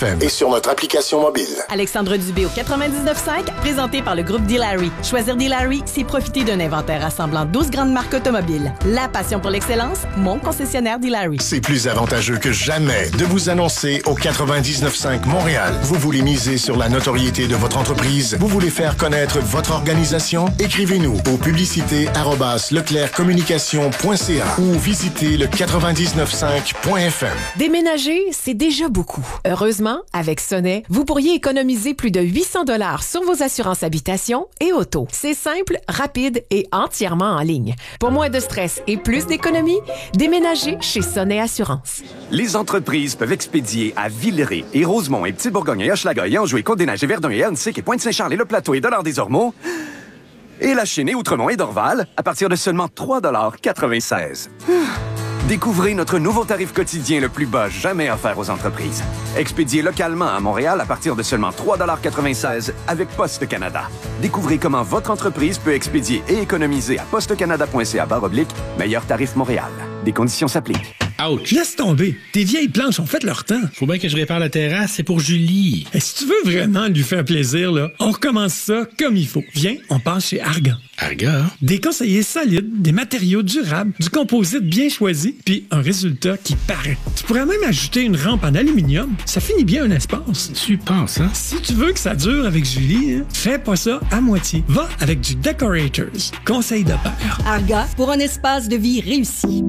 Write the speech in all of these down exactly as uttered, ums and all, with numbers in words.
F M et sur notre application mobile. Alexandre Dubé au quatre-vingt-dix-neuf cinq, présenté par le groupe D-Larry. Choisir D-Larry, c'est profiter d'un inventaire rassemblant douze grandes marques automobiles. La passion pour l'excellence, mon concessionnaire D-Larry. C'est plus avantageux que jamais de vous annoncer au quatre-vingt-dix-neuf cinq Montréal. Vous voulez miser sur la notoriété de votre entreprise? Vous voulez faire connaître votre organisation? Écrivez-nous au publicité arobase leclerc communication point c a ou visitez le quatre-vingt-dix-neuf cinq point f m. Déménager, c'est déjà beaucoup. Heureusement, avec Sonnet, vous pourriez économiser plus de huit cents dollars sur vos assurances habitation et auto. C'est simple, rapide et entièrement en ligne. Pour moins de stress et plus d'économie, déménagez chez Sonnet Assurance. Les entreprises peuvent expédier à Villeray et Rosemont et Petit-Bourgogne et Hochelaga et Anjou et Côte-des-Neiges et Verdun et Annecy et Pointe-Saint-Charles et Le Plateau et Dollard-des-Ormeaux et La Chine et Outremont et Dorval à partir de seulement trois dollars quatre-vingt-seize. Découvrez notre nouveau tarif quotidien le plus bas jamais offert aux entreprises. Expédié localement à Montréal à partir de seulement trois dollars quatre-vingt-seize avec Poste Canada. Découvrez comment votre entreprise peut expédier et économiser à postecanada point c a barre oblique meilleur tarif Montréal. Des conditions s'appliquent. Ouch! Laisse tomber! Tes vieilles planches ont fait leur temps. Faut bien que je répare la terrasse, c'est pour Julie. Et si tu veux vraiment lui faire plaisir, là, on recommence ça comme il faut. Viens, on passe chez Argan. Argan? Des conseillers solides, des matériaux durables, du composite bien choisi, puis un résultat qui paraît. Tu pourrais même ajouter une rampe en aluminium. Ça finit bien un espace. Tu penses, hein? Si tu veux que ça dure avec Julie, hein, fais pas ça à moitié. Va avec du Decorators. Conseil de père. Argan, pour un espace de vie réussi.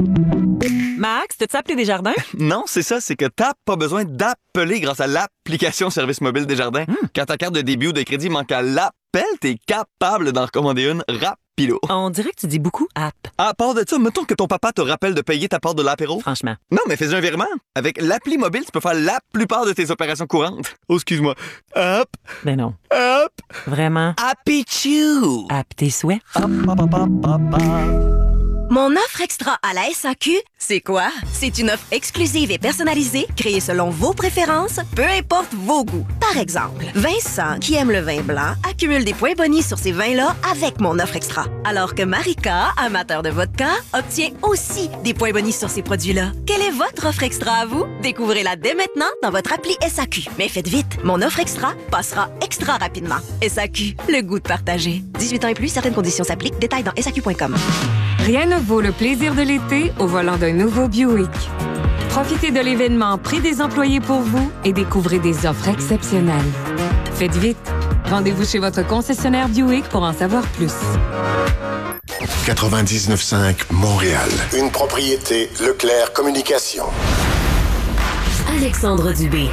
Max, t'as-tu appelé Desjardins? Non, c'est ça, c'est que t'as pas besoin d'appeler grâce à l'application Service mobile Desjardins. Mmh. Quand ta carte de débit ou de crédit manque à l'appel, t'es capable d'en recommander une rapido. On dirait que tu dis beaucoup app. À part de ça, mettons que ton papa te rappelle de payer ta part de l'apéro. Franchement. Non, mais fais un virement. Avec l'appli mobile, tu peux faire la plupart de tes opérations courantes. Oh, excuse-moi. Hop. Ben non. Hop. Vraiment. Happy Chew. App tes souhaits. Hop, hop, hop, hop, hop, hop. Mon offre extra à la S A Q, c'est quoi? C'est une offre exclusive et personnalisée, créée selon vos préférences, peu importe vos goûts. Par exemple, Vincent, qui aime le vin blanc, accumule des points bonus sur ces vins-là avec mon offre extra. Alors que Marika, amateur de vodka, obtient aussi des points bonus sur ces produits-là. Quelle est votre offre extra à vous? Découvrez-la dès maintenant dans votre appli S A Q. Mais faites vite, mon offre extra passera extra rapidement. S A Q, le goût de partager. dix-huit ans et plus, certaines conditions s'appliquent. Détails dans S A Q point com. Rien ne vaut le plaisir de l'été au volant d'un nouveau Buick. Profitez de l'événement Prix des employés pour vous et découvrez des offres exceptionnelles. Faites vite. Rendez-vous chez votre concessionnaire Buick pour en savoir plus. quatre-vingt-dix-neuf cinq Montréal. Une propriété Leclerc Communication. Alexandre Dubé.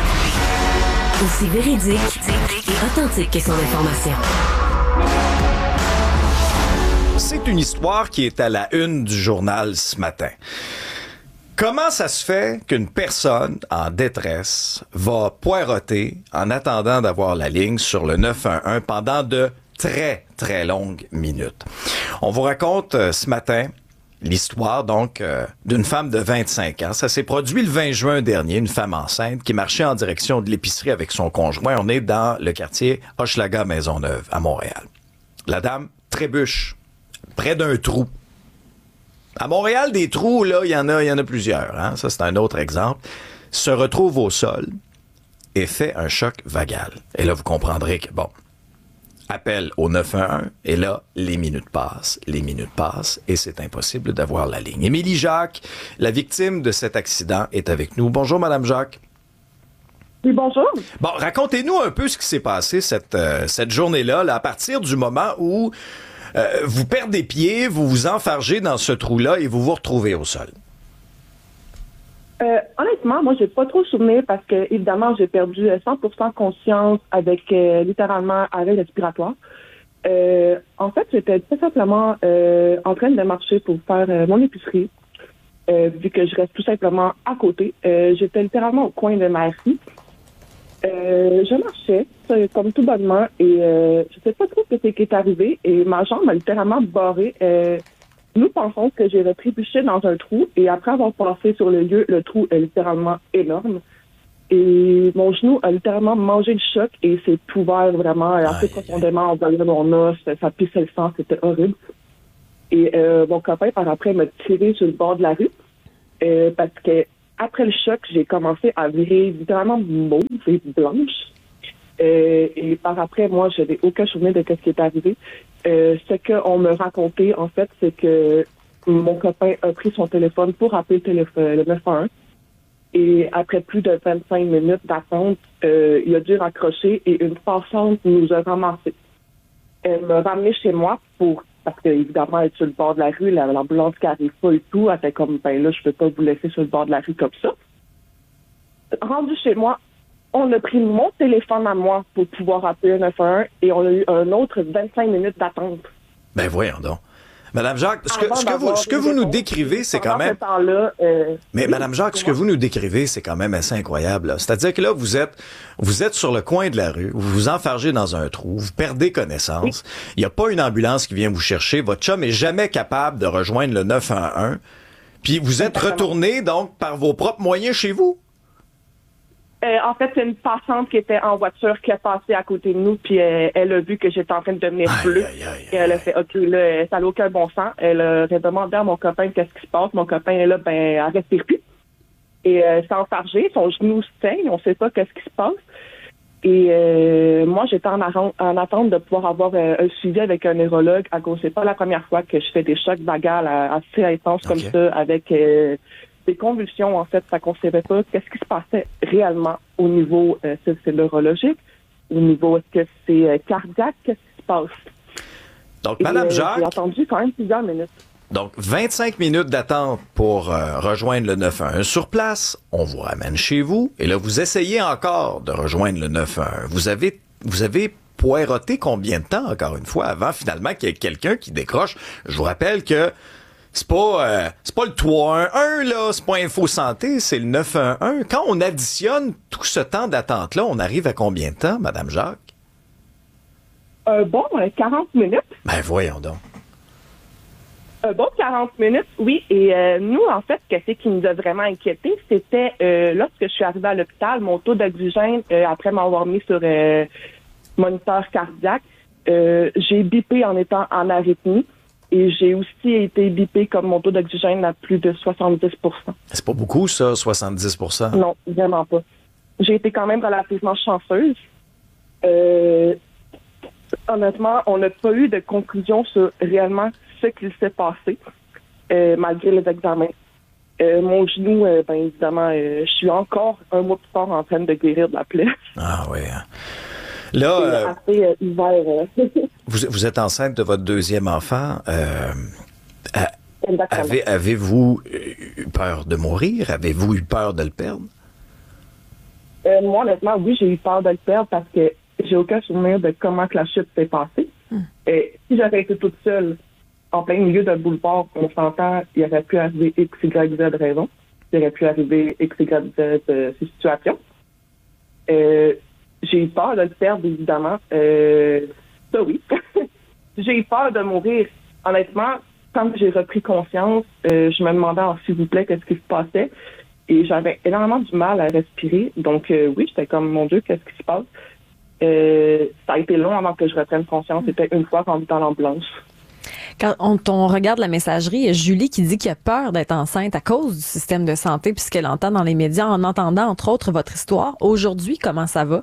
Aussi véridique et authentique que son information. C'est une histoire qui est à la une du journal ce matin. Comment ça se fait qu'une personne en détresse va poireauter en attendant d'avoir la ligne sur le neuf un un pendant de très, très longues minutes? On vous raconte euh, ce matin l'histoire donc euh, d'une femme de vingt-cinq ans. Ça s'est produit le vingt juin dernier, une femme enceinte qui marchait en direction de l'épicerie avec son conjoint. On est dans le quartier Hochelaga-Maisonneuve à Montréal. La dame trébuche près d'un trou. À Montréal, des trous, là, il y en a, il y en a plusieurs. Hein? Ça, c'est un autre exemple. Se retrouve au sol et fait un choc vagal. Et là, vous comprendrez que, bon, appel au neuf un un, et là, les minutes passent, les minutes passent, et c'est impossible d'avoir la ligne. Émilie Jacques, la victime de cet accident, est avec nous. Bonjour, Madame Jacques. Oui, bonjour. Bon, racontez-nous un peu ce qui s'est passé cette, euh, cette journée-là, là, à partir du moment où Euh, vous perdez pied, vous vous enfargez dans ce trou-là et vous vous retrouvez au sol. Euh, honnêtement, moi, j'ai pas trop souvenir parce que, évidemment, j'ai perdu cent pour cent conscience avec euh, littéralement arrêt respiratoire. Euh, en fait, j'étais tout simplement euh, en train de marcher pour faire euh, mon épicerie, euh, vu que je reste tout simplement à côté. Euh, j'étais littéralement au coin de ma rue. Euh, je marchais euh, comme tout bonnement et euh, je sais pas trop ce qui est arrivé et ma jambe m'a littéralement barré. Euh, nous pensons que j'ai trébuché dans un trou et après avoir passé sur le lieu, le trou est littéralement énorme et mon genou a littéralement mangé le choc et s'est ouvert vraiment assez profondément envers mon os, ça pissait le sang, c'était horrible. Et euh, mon copain par après m'a tiré sur le bord de la rue euh, parce que après le choc, j'ai commencé à virer littéralement mauve et blanche. Euh, et par après, moi, je n'avais aucun souvenir de ce qui est arrivé. Euh, ce qu'on me racontait, en fait, c'est que mon copain a pris son téléphone pour appeler le, téléphone, le neuf un un. Et après plus de vingt-cinq minutes d'attente, euh, il a dû raccrocher et une passante nous a ramassés. Elle m'a ramené chez moi pour, parce qu'évidemment, elle est sur le bord de la rue, l'ambulance qui arrive pas et tout. Elle était comme, ben là, je peux pas vous laisser sur le bord de la rue comme ça. Rendu chez moi, on a pris mon téléphone à moi pour pouvoir appeler le neuf un un et on a eu un autre vingt-cinq minutes d'attente. Ben voyons donc. Madame Jacques, ce que, ce que vous, ce que vous nous décrivez, c'est quand même... Euh, Mais oui, Madame Jacques, ce que vous nous décrivez, c'est quand même assez incroyable. Là. C'est-à-dire que là, vous êtes, vous êtes sur le coin de la rue, vous vous enfargez dans un trou, vous perdez connaissance, il n'y a pas une ambulance qui vient vous chercher, votre chum est jamais capable de rejoindre le neuf un un, puis vous êtes retourné, donc, par vos propres moyens chez vous? Euh, en fait, c'est une passante qui était en voiture qui a passé à côté de nous, puis euh, elle a vu que j'étais en train de devenir bleue. Et elle a fait, OK, là, ça n'a aucun bon sens. Elle a demandé à mon copain qu'est-ce qui se passe. Mon copain est là, ben, elle respire plus. Et euh, c'est enfargé, son genou saigne, on sait pas qu'est-ce qui se passe. Et euh, moi, j'étais en, arran- en attente de pouvoir avoir euh, un suivi avec un neurologue à cause c'est pas la première fois que je fais des chocs vagales assez intenses okay. comme ça, avec... Euh, des convulsions, en fait, ça qu'on ne savait pas qu'est-ce qui se passait réellement au niveau, euh, c'est, c'est neurologique, au niveau, est-ce que c'est euh, cardiaque, qu'est-ce qui se passe? Donc, Madame euh, Jacques... J'ai attendu quand même plusieurs minutes. Donc, vingt-cinq minutes d'attente pour euh, rejoindre le neuf un un sur place. On vous ramène chez vous. Et là, vous essayez encore de rejoindre le neuf un un. Vous avez, vous avez poireauté combien de temps, encore une fois, avant finalement qu'il y ait quelqu'un qui décroche? Je vous rappelle que C'est pas, euh, c'est pas le trois un un, là, c'est pas Info Santé, c'est le neuf un un. Quand on additionne tout ce temps d'attente-là, on arrive à combien de temps, Madame Jacques? Un bon quarante minutes. Ben voyons donc. Un bon quarante minutes, oui. Et euh, nous, en fait, ce qui nous a vraiment inquiétés, c'était euh, lorsque je suis arrivée à l'hôpital, mon taux d'oxygène, euh, après m'avoir mis sur euh, moniteur cardiaque, euh, j'ai bipé en étant en arythmie. Et j'ai aussi été bipée comme mon taux d'oxygène à plus de soixante-dix pour cent. C'est pas beaucoup, ça, soixante-dix pour cent? Non, vraiment pas. J'ai été quand même relativement chanceuse. Euh, honnêtement, on n'a pas eu de conclusion sur réellement ce qu'il s'est passé, euh, malgré les examens. Euh, mon genou, euh, bien évidemment, euh, je suis encore un mois plus tard en train de guérir de la plaie. Ah oui. Là, euh, assez euh, hiver. Euh. vous, vous êtes enceinte de votre deuxième enfant. Euh, a, avez, avez-vous eu peur de mourir? Avez-vous eu peur de le perdre? Euh, moi, honnêtement, oui, j'ai eu peur de le perdre parce que j'ai aucun souvenir de comment que la chute s'est passée. Mm. Et si j'avais été toute seule en plein milieu d'un boulevard, on s'entend, il aurait pu arriver X, Y, Z raison. Il aurait pu arriver X, Y, Z euh, situation. Euh, J'ai eu peur de le perdre, évidemment. Euh, ça, oui. J'ai eu peur de mourir. Honnêtement, quand j'ai repris conscience, euh, je me demandais, oh, s'il vous plaît, qu'est-ce qui se passait. Et j'avais énormément du mal à respirer. Donc, euh, oui, j'étais comme, mon Dieu, qu'est-ce qui se passe? Euh, ça a été long avant que je reprenne conscience. C'était une fois rendu dans l'ambulance. Quand on, on regarde la messagerie, il y a Julie qui dit qu'il a peur d'être enceinte à cause du système de santé, puisqu'elle entend dans les médias, en entendant, entre autres, votre histoire. Aujourd'hui, comment ça va?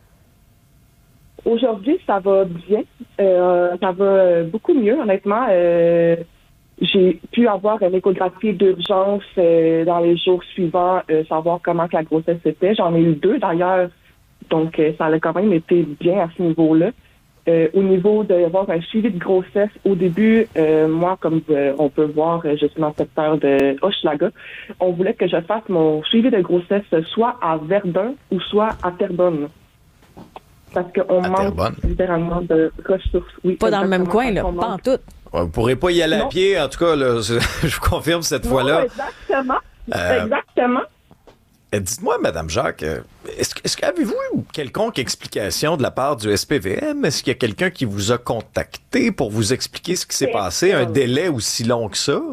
Aujourd'hui, ça va bien. Euh, ça va beaucoup mieux, honnêtement. Euh, j'ai pu avoir une échographie d'urgence euh, dans les jours suivants, euh, savoir comment que la grossesse était. J'en ai eu deux, d'ailleurs. Donc, euh, ça a quand même été bien à ce niveau-là. Euh, au niveau d'avoir un suivi de grossesse, au début, euh, moi, comme euh, on peut voir, euh, je suis dans le secteur de Hochelaga, on voulait que je fasse mon suivi de grossesse soit à Verdun ou soit à Terrebonne. Parce qu'on manque littéralement de ressources. Oui, pas dans le même coin, là, pas en tout. Ouais, vous pourrez pas y aller non. à pied, en tout cas, là, je vous confirme cette non, fois-là. Exactement. Euh, exactement. Dites-moi, Madame Jacques, est-ce, est-ce qu'avez-vous eu quelconque explication de la part du S P V M? Est-ce qu'il y a quelqu'un qui vous a contacté pour vous expliquer ce qui s'est personne. passé? Un délai aussi long que ça?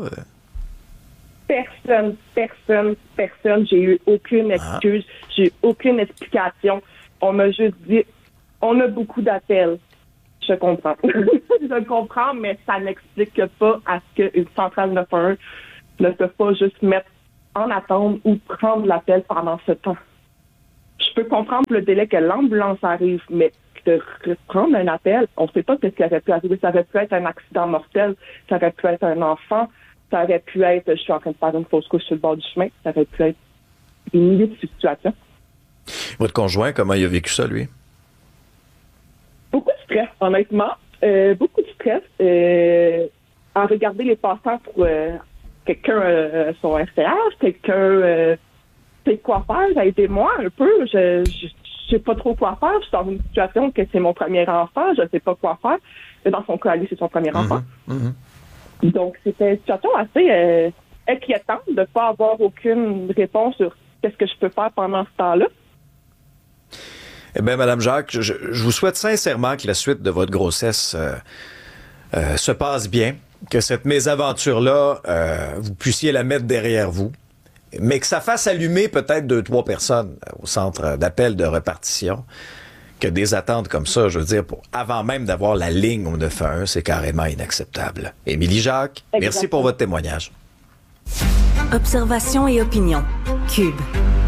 Personne, personne, personne. J'ai eu aucune excuse. Ah. J'ai eu aucune explication. On m'a juste dit, on a beaucoup d'appels. Je comprends. Je comprends, mais ça n'explique pas à ce qu'une centrale neuf un un ne peut pas juste mettre en attendre ou prendre l'appel pendant ce temps. Je peux comprendre le délai que l'ambulance arrive, mais de reprendre un appel, on ne sait pas ce qui aurait pu arriver. Ça aurait pu être un accident mortel, ça aurait pu être un enfant, ça aurait pu être, je suis en train de faire une fausse couche sur le bord du chemin, ça aurait pu être des milliers de situations. Votre conjoint, comment il a vécu ça, lui? Beaucoup de stress, honnêtement. Euh, beaucoup de stress. Euh, à regarder les passants pour euh, quelqu'un euh, son R C H, quelqu'un euh, sait quoi faire, aidez-moi un peu. Je, je sais pas trop quoi faire. Je suis dans une situation que c'est mon premier enfant, je sais pas quoi faire. Mais dans son cas, lui, c'est son premier mm-hmm. enfant. Mm-hmm. Donc, c'était une situation assez euh, inquiétante de ne pas avoir aucune réponse sur qu'est-ce que je peux faire pendant ce temps-là. Eh bien, Madame Jacques, je, je vous souhaite sincèrement que la suite de votre grossesse euh, euh, se passe bien, que cette mésaventure-là, euh, vous puissiez la mettre derrière vous, mais que ça fasse allumer peut-être deux, trois personnes au centre d'appel de répartition, que des attentes comme ça, je veux dire, pour, avant même d'avoir la ligne au neuf un un, c'est carrément inacceptable. Émilie Jacques, Exactement. Merci pour votre témoignage. Observation et opinion. Cube.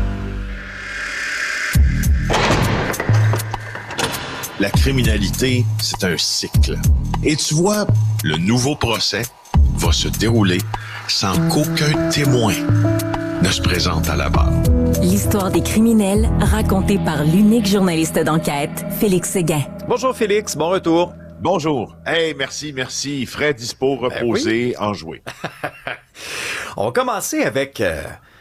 La criminalité, c'est un cycle. Et tu vois, le nouveau procès va se dérouler sans qu'aucun témoin ne se présente à la barre. L'histoire des criminels racontée par l'unique journaliste d'enquête, Félix Séguin. Bonjour Félix, bon retour. Bonjour. Hey, merci, merci. Frais, dispo, reposé, ben oui. enjoué. On va commencer avec... Euh...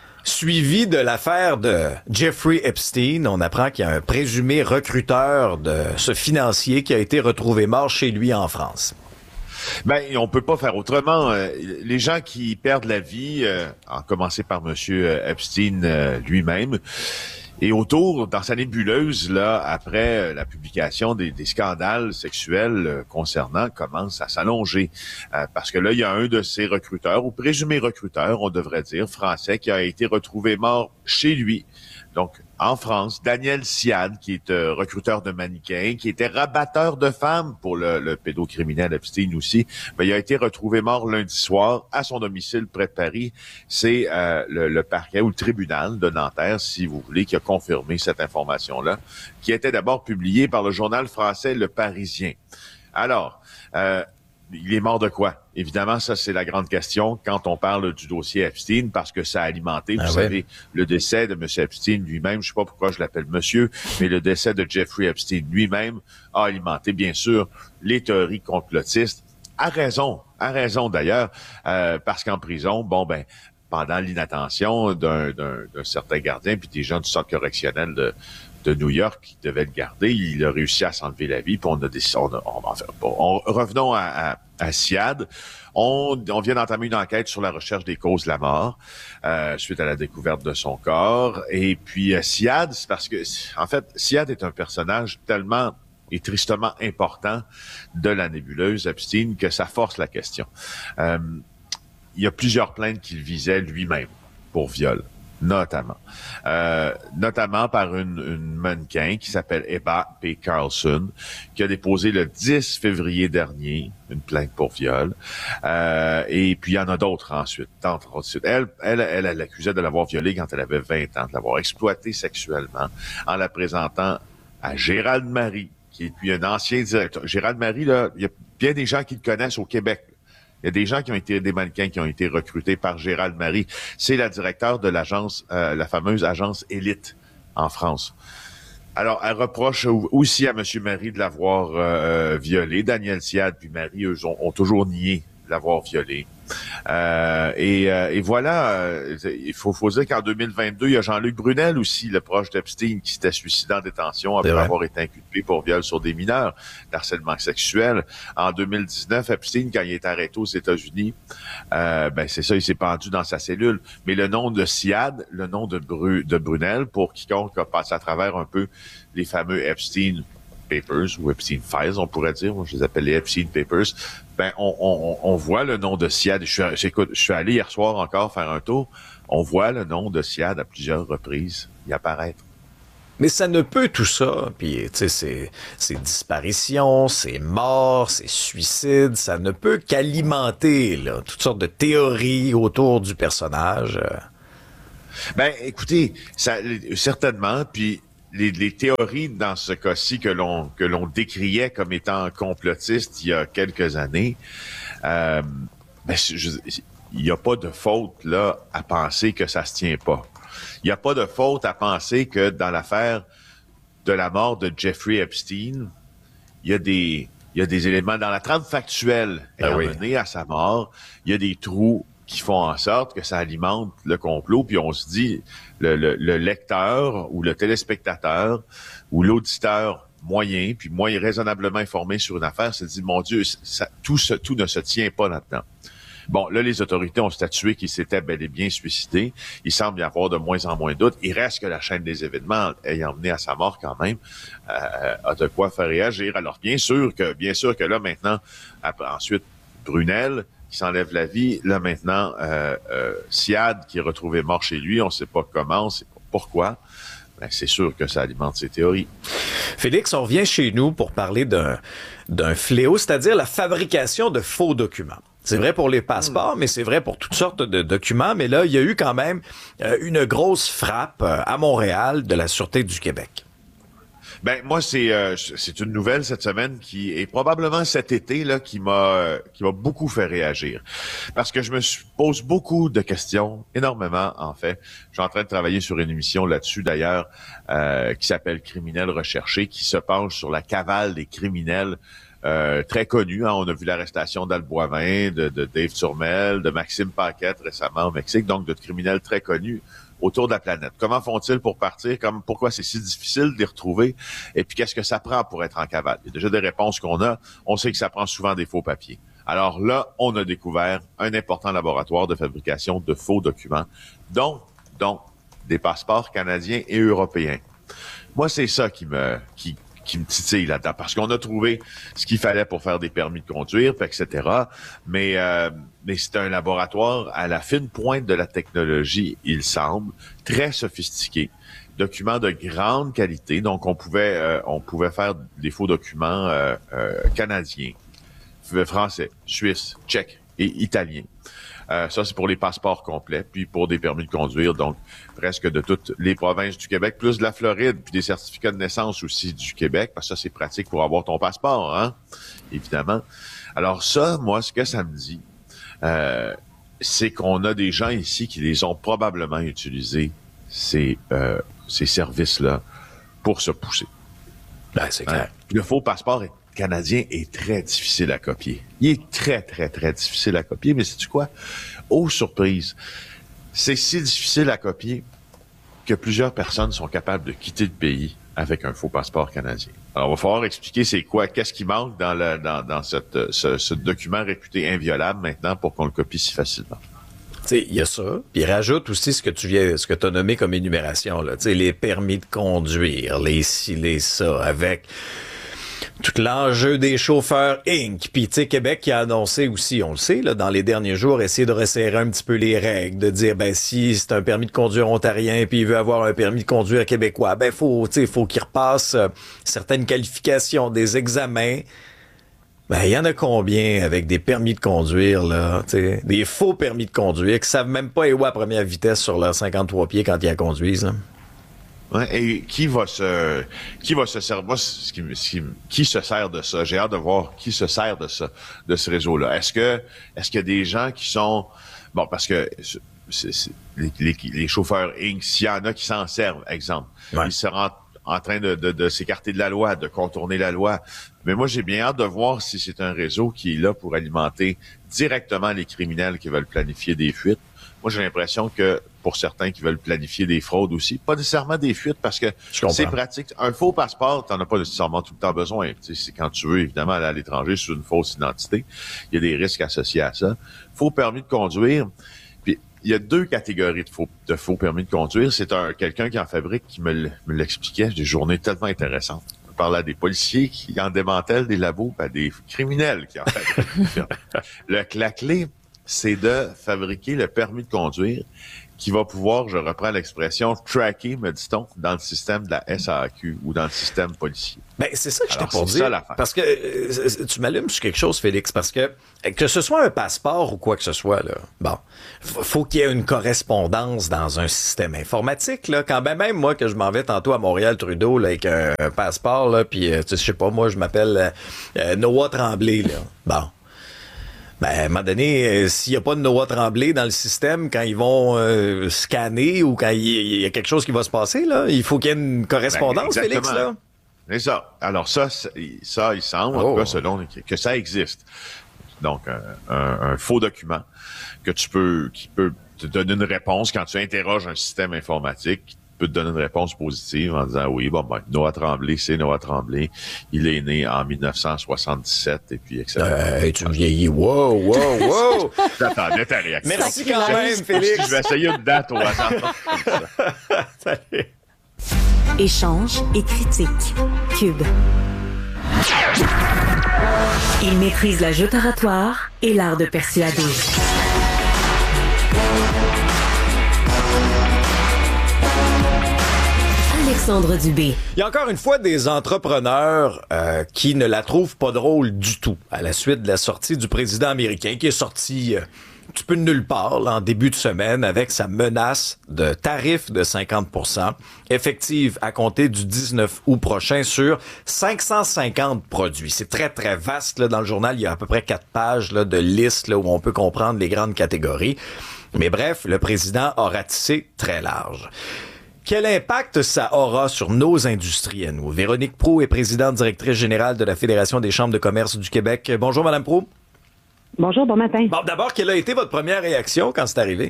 Suivi de l'affaire de Jeffrey Epstein, on apprend qu'il y a un présumé recruteur de ce financier qui a été retrouvé mort chez lui en France. Ben, on peut pas faire autrement. Les gens qui perdent la vie, euh, en commencer par Monsieur Epstein euh, lui-même, et autour, dans sa nébuleuse, là, après la publication des, des scandales sexuels euh, concernant, commence à s'allonger. Euh, parce que là, il y a un de ces recruteurs, ou présumés recruteurs, on devrait dire, français, qui a été retrouvé mort chez lui. Donc, en France, Daniel Siad, qui est euh, recruteur de mannequins, qui était rabatteur de femmes pour le, le pédocriminel Epstein aussi, ben, il a été retrouvé mort lundi soir à son domicile près de Paris. C'est euh, le, le parquet ou le tribunal de Nanterre, si vous voulez, qui a confirmé cette information-là, qui était d'abord publiée par le journal français Le Parisien. Alors, euh, il est mort de quoi? Évidemment, ça, c'est la grande question quand on parle du dossier Epstein, parce que ça a alimenté, vous ah savez, ouais. le décès de M. Epstein lui-même. Je sais pas pourquoi je l'appelle monsieur, mais le décès de Jeffrey Epstein lui-même a alimenté, bien sûr, les théories complotistes. À raison, à raison d'ailleurs, euh, parce qu'en prison, bon, ben, pendant l'inattention d'un, d'un, d'un certain gardien, puis des gens du centre correctionnel de de New York qui devait le garder, il a réussi à s'enlever la vie, puis on a décidé, on, a, on va en faire pas. On, revenons à, à, à Siad. On, on vient d'entamer une enquête sur la recherche des causes de la mort, euh, suite à la découverte de son corps. Et puis, euh, Siad, c'est parce que, en fait, Siad est un personnage tellement et tristement important de la nébuleuse Epstein que ça force la question. Euh, il y a plusieurs plaintes qu'il visait lui-même pour viol. Notamment. Euh, notamment par une, une mannequin qui s'appelle Eva P. Carlson, qui a déposé le dix février dernier une plainte pour viol. Euh, et puis, il y en a d'autres ensuite. ensuite. Elle, elle, elle, elle l'accusait de l'avoir violée quand elle avait vingt ans, de l'avoir exploitée sexuellement, en la présentant à Gérald Marie, qui est puis un ancien directeur. Gérald Marie, là, il y a bien des gens qui le connaissent au Québec. Il y a des gens qui ont été, des mannequins qui ont été recrutés par Gérald Marie. C'est la directeure de l'agence, euh, la fameuse agence Élite en France. Alors, elle reproche aussi à M. Marie de l'avoir euh, violé. Daniel Siad puis Marie, eux, ont, ont toujours nié l'avoir violé. Euh, et, euh, et voilà, euh, il faut, faut dire qu'en deux mille vingt-deux, il y a Jean-Luc Brunel aussi, le proche d'Epstein, qui s'était suicidé en détention après avoir été inculpé pour viol sur des mineurs, d'harcèlement sexuel. En deux mille dix-neuf, Epstein, quand il est arrêté aux États-Unis, euh, ben c'est ça, il s'est pendu dans sa cellule. Mais le nom de Siad, le nom de, Bru, de Brunel, pour quiconque a passé à travers un peu les fameux Epstein Papers ou Epstein Files, on pourrait dire. Moi, je les appelle les Epstein Papers. Ben, on, on, on voit le nom de Siad. Je suis, j'écoute, je suis allé hier soir encore faire un tour. On voit le nom de Siad à plusieurs reprises y apparaître. Mais ça ne peut tout ça, puis tu sais, c'est, c'est disparitions, c'est morts, c'est suicides, ça ne peut qu'alimenter là, toutes sortes de théories autour du personnage. Ben, écoutez, ça, certainement, puis les, les théories dans ce cas-ci que l'on que l'on décriait comme étant complotistes il y a quelques années, euh, ben, il n'y a pas de faute là à penser que ça se tient pas. Il n'y a pas de faute à penser que dans l'affaire de la mort de Jeffrey Epstein, il y a des il y a des éléments dans la trame factuelle ayant ah oui. mené à sa mort, il y a des trous qui font en sorte que ça alimente le complot, puis on se dit, le, le, le lecteur ou le téléspectateur ou l'auditeur moyen, puis moyen raisonnablement informé sur une affaire, se dit, mon Dieu, ça, tout, ce, tout ne se tient pas là-dedans. Bon, là, les autorités ont statué qu'il s'était bel et bien suicidé. Il semble y avoir de moins en moins de doutes. Il reste que la chaîne des événements ayant mené à sa mort quand même euh, a de quoi faire réagir. Alors, bien sûr que, bien sûr que là, maintenant, après, ensuite, Brunel, qui s'enlève la vie. Là, maintenant, euh, euh, Siad, qui est retrouvé mort chez lui, on ne sait pas comment, on ne sait pas pourquoi. Ben, c'est sûr que ça alimente ses théories. Félix, on revient chez nous pour parler d'un, d'un fléau, c'est-à-dire la fabrication de faux documents. C'est vrai pour les passeports, mais c'est vrai pour toutes sortes de documents. Mais là, il y a eu quand même euh, une grosse frappe euh, à Montréal de la Sûreté du Québec. Ben moi c'est euh, c'est une nouvelle cette semaine qui est probablement cet été là qui m'a euh, qui m'a beaucoup fait réagir parce que je me pose beaucoup de questions, énormément en fait. Je suis en train de travailler sur une émission là-dessus d'ailleurs euh, qui s'appelle Criminels recherchés, qui se penche sur la cavale des criminels euh, très connus. Hein. On a vu l'arrestation d'Al Boivin, de, de Dave Turmel, de Maxime Paquette récemment au Mexique, donc de criminels très connus autour de la planète. Comment font-ils pour partir? Comme, pourquoi c'est si difficile de les retrouver? Et puis, qu'est-ce que ça prend pour être en cavale? Il y a déjà des réponses qu'on a. On sait que ça prend souvent des faux papiers. Alors là, on a découvert un important laboratoire de fabrication de faux documents, dont, dont des passeports canadiens et européens. Moi, c'est ça qui me, qui, qui me titille là-dedans, parce qu'on a trouvé ce qu'il fallait pour faire des permis de conduire, et cetera. Mais, euh, mais c'est un laboratoire à la fine pointe de la technologie, il semble, très sophistiqué. Documents de grande qualité, donc on pouvait, euh, on pouvait faire des faux documents euh, euh, canadiens, français, suisses, tchèques et italiens. Euh, ça, c'est pour les passeports complets, puis pour des permis de conduire, donc presque de toutes les provinces du Québec, plus de la Floride, puis des certificats de naissance aussi du Québec, parce que ça, c'est pratique pour avoir ton passeport, hein, évidemment. Alors ça, moi, ce que ça me dit, euh, c'est qu'on a des gens ici qui les ont probablement utilisés, ces, euh, ces services-là, pour se pousser. Ben, c'est clair. Hein? Le faux passeport est canadien est très difficile à copier. Il est très, très, très difficile à copier, mais sais-tu quoi? Oh, surprise! C'est si difficile à copier que plusieurs personnes sont capables de quitter le pays avec un faux passeport canadien. Alors, il va falloir expliquer c'est quoi, qu'est-ce qui manque dans, le, dans, dans cette, ce, ce document réputé inviolable maintenant pour qu'on le copie si facilement. Tu sais, il y a ça. Puis il rajoute aussi ce que tu viens, ce que tu as nommé comme énumération, là. Tu sais, les permis de conduire, les ci, les ça, avec tout l'enjeu des chauffeurs Incorporated. Puis, tu sais, Québec qui a annoncé aussi, on le sait, là, dans les derniers jours, essayer de resserrer un petit peu les règles, de dire, ben, si c'est un permis de conduire ontarien puis il veut avoir un permis de conduire québécois, ben, faut, tu sais, faut qu'il repasse euh, certaines qualifications, des examens. Ben, il y en a combien avec des permis de conduire, là, tu sais, des faux permis de conduire qui savent même pas où à première vitesse sur leurs cinquante-trois pieds quand ils la conduisent, là. Ouais, et qui va se qui va se servir ce qui, ce qui, qui se sert de ça? J'ai hâte de voir qui se sert de ça, de ce réseau-là. Est-ce que est-ce qu'il y a des gens qui sont bon parce que c'est, c'est, les, les, les chauffeurs Incorporated, s'il y en a qui s'en servent, exemple, ouais. Ils seront en train de, de, de s'écarter de la loi, de contourner la loi. Mais moi, j'ai bien hâte de voir si c'est un réseau qui est là pour alimenter directement les criminels qui veulent planifier des fuites. Moi, j'ai l'impression que pour certains qui veulent planifier des fraudes aussi, pas nécessairement des fuites parce que c'est pratique. Un faux passeport, t'en as pas nécessairement tout le temps besoin. Tu sais, c'est quand tu veux, évidemment, aller à l'étranger sous une fausse identité. Il y a des risques associés à ça. Faux permis de conduire. Puis, il y a deux catégories de faux, de faux permis de conduire. C'est un quelqu'un qui en fabrique qui me, me l'expliquait. J'ai des journées tellement intéressantes. On parlait à des policiers qui en démantèlent des labos, à des criminels qui en fabriquent. le, la clé, c'est de fabriquer le permis de conduire qui va pouvoir, je reprends l'expression, tracker, me dit-on, dans le système de la S A Q ou dans le système policier. Ben, c'est ça que je t'ai Alors, pour c'est dire. ça l'affaire. Parce que euh, tu m'allumes sur quelque chose, Félix, parce que que ce soit un passeport ou quoi que ce soit, là, bon, faut, faut qu'il y ait une correspondance dans un système informatique, là. Quand ben même moi que je m'en vais tantôt à Montréal-Trudeau là, avec un, un passeport, là, puis euh, tu sais, je sais pas, moi je m'appelle euh, euh, Noah Tremblay, là. Bon. Ben, à un moment donné, euh, s'il n'y a pas de Noah Tremblay dans le système, quand ils vont euh, scanner ou quand il y, y a quelque chose qui va se passer, là, il faut qu'il y ait une correspondance, ben, Félix, là. C'est ça. Alors ça, ça, il semble, oh. en tout cas, selon, que ça existe. Donc, un, un, un faux document que tu peux, qui peut te donner une réponse quand tu interroges un système informatique, qui peut te donner une réponse positive en disant oui, bon, ben, Noah Tremblay, c'est Noah Tremblay. Il est né en dix-neuf cent soixante-dix-sept et puis, et cetera. Euh, tu me vieillis. Wow, wow, wow! J'attendais ta réaction. Merci quand même, Félix. Je vais essayer une date au hasard. Salut. Échange et critique. Cube. Il maîtrise la joute oratoire et l'art de persuader. Alexandre Dubé. Il y a encore une fois des entrepreneurs euh, qui ne la trouvent pas drôle du tout à la suite de la sortie du président américain qui est sorti euh, un petit peu de nulle part là, en début de semaine avec sa menace de tarif de cinquante pour cent effective à compter du dix-neuf août prochain sur cinq cent cinquante produits. C'est très, très vaste. Là, dans le journal, il y a à peu près quatre pages là, de listes là, où on peut comprendre les grandes catégories. Mais bref, le président a ratissé très large. Quel impact ça aura sur nos industries à nous? Véronique Proulx est présidente directrice générale de la Fédération des chambres de commerce du Québec. Bonjour, Madame Proulx. Bonjour, bon matin. Bon, d'abord, quelle a été votre première réaction quand c'est arrivé?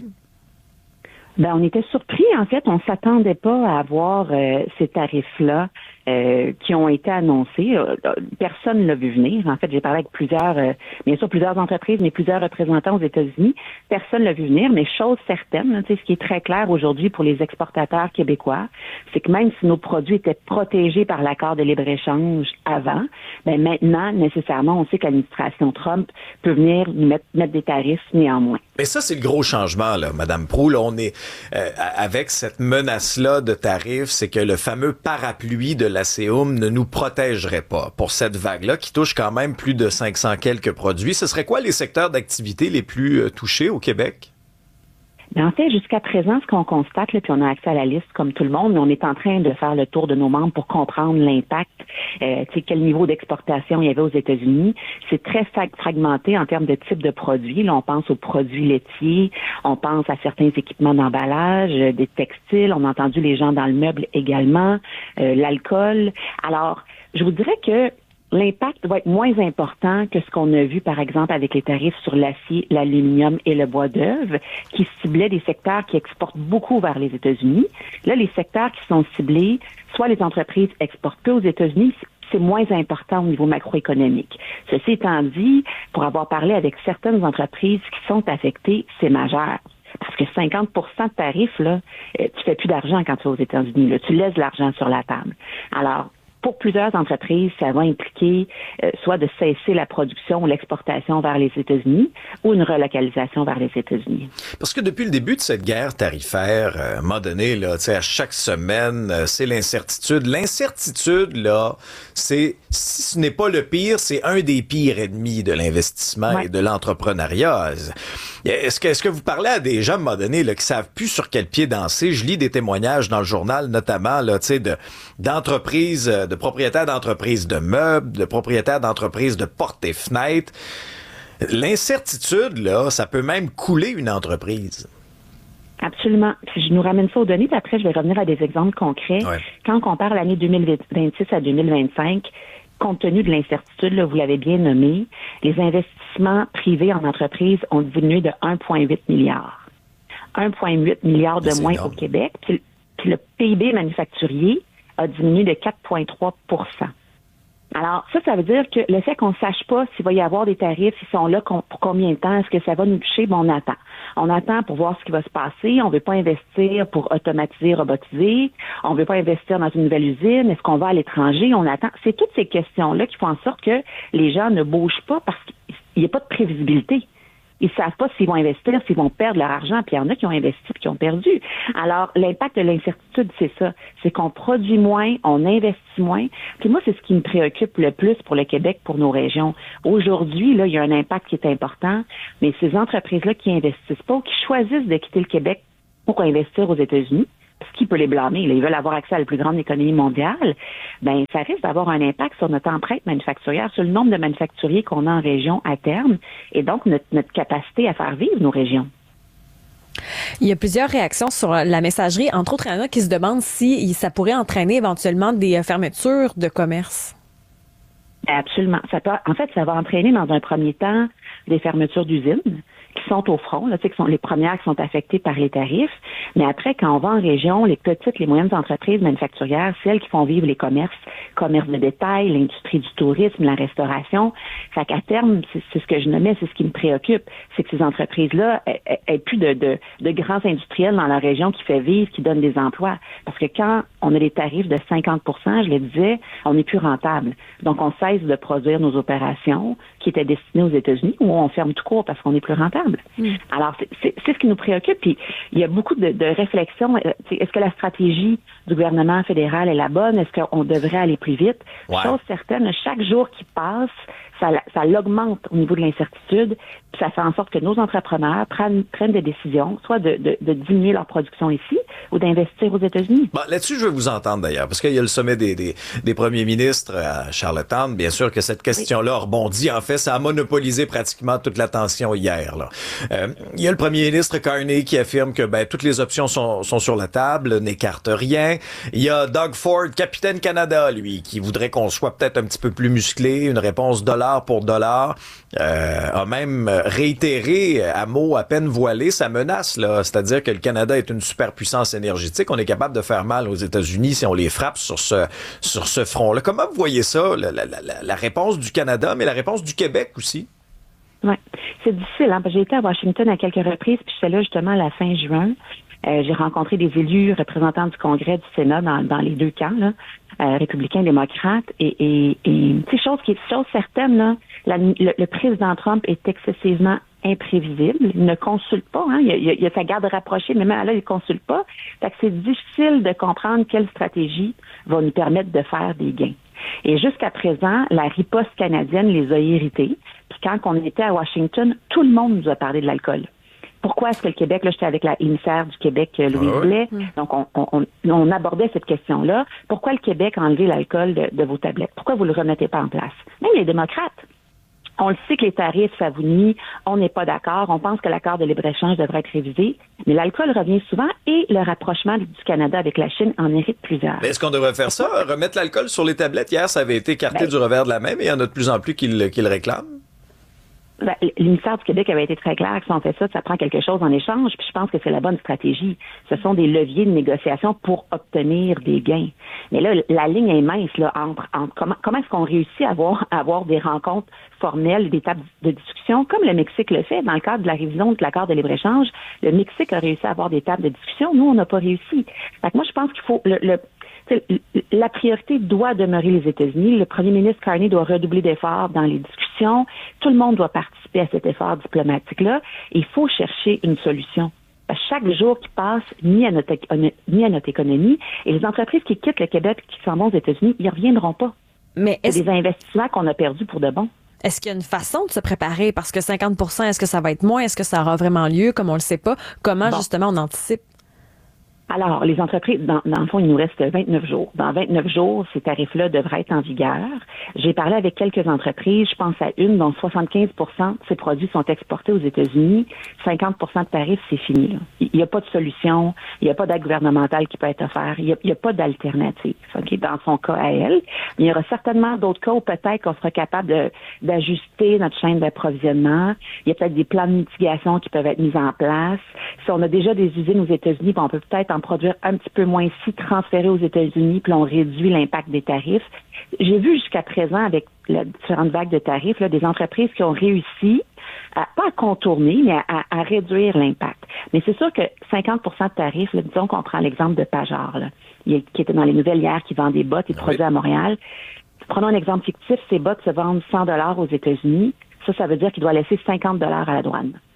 Ben, on était surpris, en fait. On s'attendait pas à avoir euh, ces tarifs-là euh, qui ont été annoncés. Euh, personne ne l'a vu venir. En fait, j'ai parlé avec plusieurs, euh, bien sûr, plusieurs entreprises, mais plusieurs représentants aux États-Unis. Personne ne l'a vu venir, mais chose certaine, hein, tu sais, ce qui est très clair aujourd'hui pour les exportateurs québécois, c'est que même si nos produits étaient protégés par l'accord de libre-échange avant, ben maintenant, nécessairement, on sait que l'administration Trump peut venir nous mettre, mettre des tarifs néanmoins. Mais ça, c'est le gros changement, là, Madame Proulx. Là, on est euh, avec cette menace-là de tarifs, c'est que le fameux parapluie de l'A C U M ne nous protégerait pas pour cette vague-là qui touche quand même plus de cinq cents quelques produits. Ce serait quoi les secteurs d'activité les plus euh, touchés au Québec? En fait, jusqu'à présent, ce qu'on constate, là, puis on a accès à la liste comme tout le monde, mais on est en train de faire le tour de nos membres pour comprendre l'impact, euh, tu sais, quel niveau d'exportation il y avait aux États-Unis. C'est très fragmenté en termes de type de produits. Là, on pense aux produits laitiers, on pense à certains équipements d'emballage, euh, des textiles, on a entendu les gens dans le meuble également, euh, l'alcool. Alors, je vous dirais que l'impact va être moins important que ce qu'on a vu, par exemple, avec les tarifs sur l'acier, l'aluminium et le bois d'œuvre, qui ciblaient des secteurs qui exportent beaucoup vers les États-Unis. Là, les secteurs qui sont ciblés, soit les entreprises exportent peu aux États-Unis, c'est moins important au niveau macroéconomique. Ceci étant dit, pour avoir parlé avec certaines entreprises qui sont affectées, c'est majeur. Parce que cinquante pour cent de tarifs, là, tu fais plus d'argent quand tu vas aux États-Unis. Là, tu laisses l'argent sur la table. Alors, pour plusieurs entreprises, ça va impliquer euh, soit de cesser la production ou l'exportation vers les États-Unis ou une relocalisation vers les États-Unis. Parce que depuis le début de cette guerre tarifaire, euh, à un moment donné, là, à chaque semaine, euh, c'est l'incertitude. L'incertitude, là, c'est, si ce n'est pas le pire, c'est un des pires ennemis de l'investissement ouais. et de l'entrepreneuriat. Est-ce que, est-ce que vous parlez à des gens, à un moment donné, là, qui savent plus sur quel pied danser? Je lis des témoignages dans le journal, notamment, là, tu sais, de, d'entreprises, de propriétaires d'entreprises de meubles, de propriétaires d'entreprises de portes et fenêtres. L'incertitude, là, ça peut même couler une entreprise. Absolument. Puis je nous ramène ça aux données, puis après, je vais revenir à des exemples concrets. Ouais. Quand on compare l'année deux mille vingt-six à deux mille vingt-cinq, compte tenu de l'incertitude, là, vous l'avez bien nommé, les investissements privés en entreprise ont diminué de un virgule huit milliard. un virgule huit milliard de moins énorme au Québec. Puis, puis le P I B manufacturier a diminué de quatre virgule trois pour cent. Alors, ça, ça veut dire que le fait qu'on ne sache pas s'il va y avoir des tarifs, s'ils sont là pour combien de temps, est-ce que ça va nous toucher, bon, on attend. On attend pour voir ce qui va se passer. On ne veut pas investir pour automatiser, robotiser. On ne veut pas investir dans une nouvelle usine. Est-ce qu'on va à l'étranger? On attend. C'est toutes ces questions-là qui font en sorte que les gens ne bougent pas parce qu'il n'y a pas de prévisibilité. Ils savent pas s'ils vont investir, s'ils vont perdre leur argent, puis il y en a qui ont investi et qui ont perdu. Alors, l'impact de l'incertitude, c'est ça. C'est qu'on produit moins, on investit moins. Puis moi, c'est ce qui me préoccupe le plus pour le Québec, pour nos régions. Aujourd'hui, là, il y a un impact qui est important, mais ces entreprises-là qui investissent pas, ou qui choisissent de quitter le Québec pour investir aux États-Unis, parce qu'il peut les blâmer, là, ils veulent avoir accès à la plus grande économie mondiale, ben ça risque d'avoir un impact sur notre empreinte manufacturière, sur le nombre de manufacturiers qu'on a en région à terme, et donc notre, notre capacité à faire vivre nos régions. Il y a plusieurs réactions sur la messagerie, entre autres, il y en a qui se demandent si ça pourrait entraîner éventuellement des fermetures de commerce. Absolument. Ça peut, en fait, ça va entraîner dans un premier temps des fermetures d'usines qui sont au front, là, tu sais, qui sont les premières qui sont affectées par les tarifs. Mais après, quand on va en région, les petites, les moyennes entreprises manufacturières, celles qui font vivre les commerces, commerce de détail, l'industrie du tourisme, la restauration. Fait qu'à terme, c'est, c'est ce que je nommais, c'est ce qui me préoccupe, c'est que ces entreprises-là aient plus de, de, de grands industriels dans la région qui fait vivre, qui donnent des emplois. Parce que quand on a des tarifs de cinquante pour cent, je le disais, on n'est plus rentable. Donc, on cesse de produire nos opérations qui étaient destinées aux États-Unis, ou on ferme tout court parce qu'on n'est plus rentable. Mmh. Alors, c'est, c'est, c'est ce qui nous préoccupe. Puis, il y a beaucoup de, de réflexions. Est-ce que la stratégie du gouvernement fédéral est la bonne? Est-ce qu'on devrait aller plus vite? Ouais. Chose certaine, chaque jour qui passe, ça, ça l'augmente au niveau de l'incertitude, puis ça fait en sorte que nos entrepreneurs prennent, prennent des décisions, soit de, de, de diminuer leur production ici ou d'investir aux États-Unis. Bon, là-dessus, je veux vous entendre d'ailleurs, parce qu'il y a le sommet des, des, des premiers ministres à Charlottetown. Bien sûr que cette question-là rebondit. En fait, ça a monopolisé pratiquement toute l'attention hier. Là. Euh, il y a le premier ministre Carney qui affirme que ben, toutes les options sont, sont sur la table, n'écarte rien. Il y a Doug Ford, capitaine Canada, lui, qui voudrait qu'on soit peut-être un petit peu plus musclé, une réponse dollar pour dollar, euh, a même réitéré à mots à peine voilés sa menace, là, c'est-à-dire que le Canada est une superpuissance énergétique, on est capable de faire mal aux États-Unis si on les frappe sur ce sur ce front-là. Comment vous voyez ça, la, la, la, la réponse du Canada, mais la réponse du Québec aussi? Oui, c'est difficile, hein, parce que j'ai été à Washington à quelques reprises, puis j'étais là justement à la fin juin. Euh, j'ai rencontré des élus représentants du Congrès, du Sénat dans, dans les deux camps, là, euh, républicains, démocrates, et, et, et tu sais, chose qui est chose certaine, là, la, le, le président Trump est excessivement imprévisible. Il ne consulte pas, hein, il, il, il a sa garde rapprochée, mais même là, il ne consulte pas. Fait que c'est difficile de comprendre quelle stratégie va nous permettre de faire des gains. Et jusqu'à présent, la riposte canadienne les a irrités. Puis quand on était à Washington, tout le monde nous a parlé de l'alcool. Pourquoi est-ce que le Québec, là, j'étais avec la émissaire du Québec, Louise ah ouais. Blais, donc on, on, on abordait cette question-là. Pourquoi le Québec a enlevé l'alcool de, de vos tablettes? Pourquoi vous le remettez pas en place? Même les démocrates. On le sait que les tarifs, ça vous nuit, on n'est pas d'accord, on pense que l'accord de libre-échange devrait être révisé, mais l'alcool revient souvent et le rapprochement du Canada avec la Chine en hérite plusieurs. Mais est-ce qu'on devrait faire ça? Remettre l'alcool sur les tablettes? Hier, ça avait été écarté ben, du revers de la main, mais il y en a de plus en plus qui le, qui le réclament. Ben, l'émissaire du Québec avait été très clair que si on fait ça, ça prend quelque chose en échange, puis je pense que c'est la bonne stratégie. Ce sont des leviers de négociation pour obtenir des gains. Mais là, la ligne est mince là entre, entre comment, comment est-ce qu'on réussit à avoir, à avoir des rencontres formelles, des tables de discussion, comme le Mexique le fait dans le cadre de la révision de l'accord de libre-échange. Le Mexique a réussi à avoir des tables de discussion, nous, on n'a pas réussi. Fait que moi, je pense qu'il faut le, le la priorité doit demeurer les États-Unis. Le premier ministre Carney doit redoubler d'efforts dans les discussions. Tout le monde doit participer à cet effort diplomatique-là. Il faut chercher une solution. Chaque jour qui passe, ni à notre, ni à notre économie, et les entreprises qui quittent le Québec et qui s'en vont aux États-Unis, ils ne reviendront pas. Mais c'est des investissements qu'on a perdus pour de bon. Est-ce qu'il y a une façon de se préparer? Parce que cinquante pour cent, est-ce que ça va être moins? Est-ce que ça aura vraiment lieu? Comme on le sait pas. Comment, bon. justement, on anticipe? Alors, les entreprises, dans, dans le fond, il nous reste vingt-neuf jours. Dans vingt-neuf jours, ces tarifs-là devraient être en vigueur. J'ai parlé avec quelques entreprises, je pense à une dont soixante-quinze pour cent de ces produits sont exportés aux États-Unis. cinquante pour cent de tarifs, c'est fini. Là. Il n'y a pas de solution, il n'y a pas d'aide gouvernementale qui peut être offerte, il n'y a, il y a pas d'alternative. Okay, dans son cas à elle. Mais il y aura certainement d'autres cas où peut-être qu'on sera capable de, d'ajuster notre chaîne d'approvisionnement. Il y a peut-être des plans de mitigation qui peuvent être mis en place. Si on a déjà des usines aux États-Unis, on peut peut-être en produire un petit peu moins ici, transférer aux États-Unis, puis on réduit l'impact des tarifs. J'ai vu jusqu'à présent, avec les différentes vagues de tarifs, là, des entreprises qui ont réussi, à, pas à contourner, mais à, à réduire l'impact. Mais c'est sûr que cinquante pour cent de tarifs, là, disons qu'on prend l'exemple de Pajor, là, qui était dans les nouvelles hier, qui vend des bottes et oui. produit à Montréal. Prenons un exemple fictif, ces bottes se vendent cent dollars aux États-Unis. Ça, ça veut dire qu'il doit laisser cinquante dollars à la douane.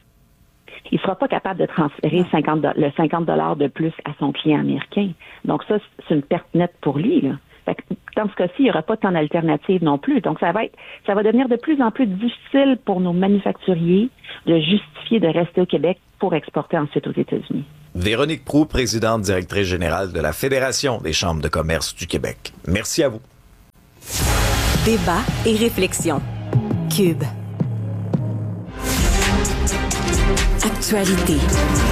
il sera pas capable de transférer cinquante, le cinquante dollars de plus à son client américain. Donc ça, c'est une perte nette pour lui, là. Fait que, dans ce cas-ci, il n'y aura pas tant d'alternatives non plus. Donc ça va être, ça va devenir de plus en plus difficile pour nos manufacturiers de justifier de rester au Québec pour exporter ensuite aux États-Unis. Véronique Proulx, présidente directrice générale de la Fédération des chambres de commerce du Québec. Merci à vous. Débat et réflexion. Cube. Actualité.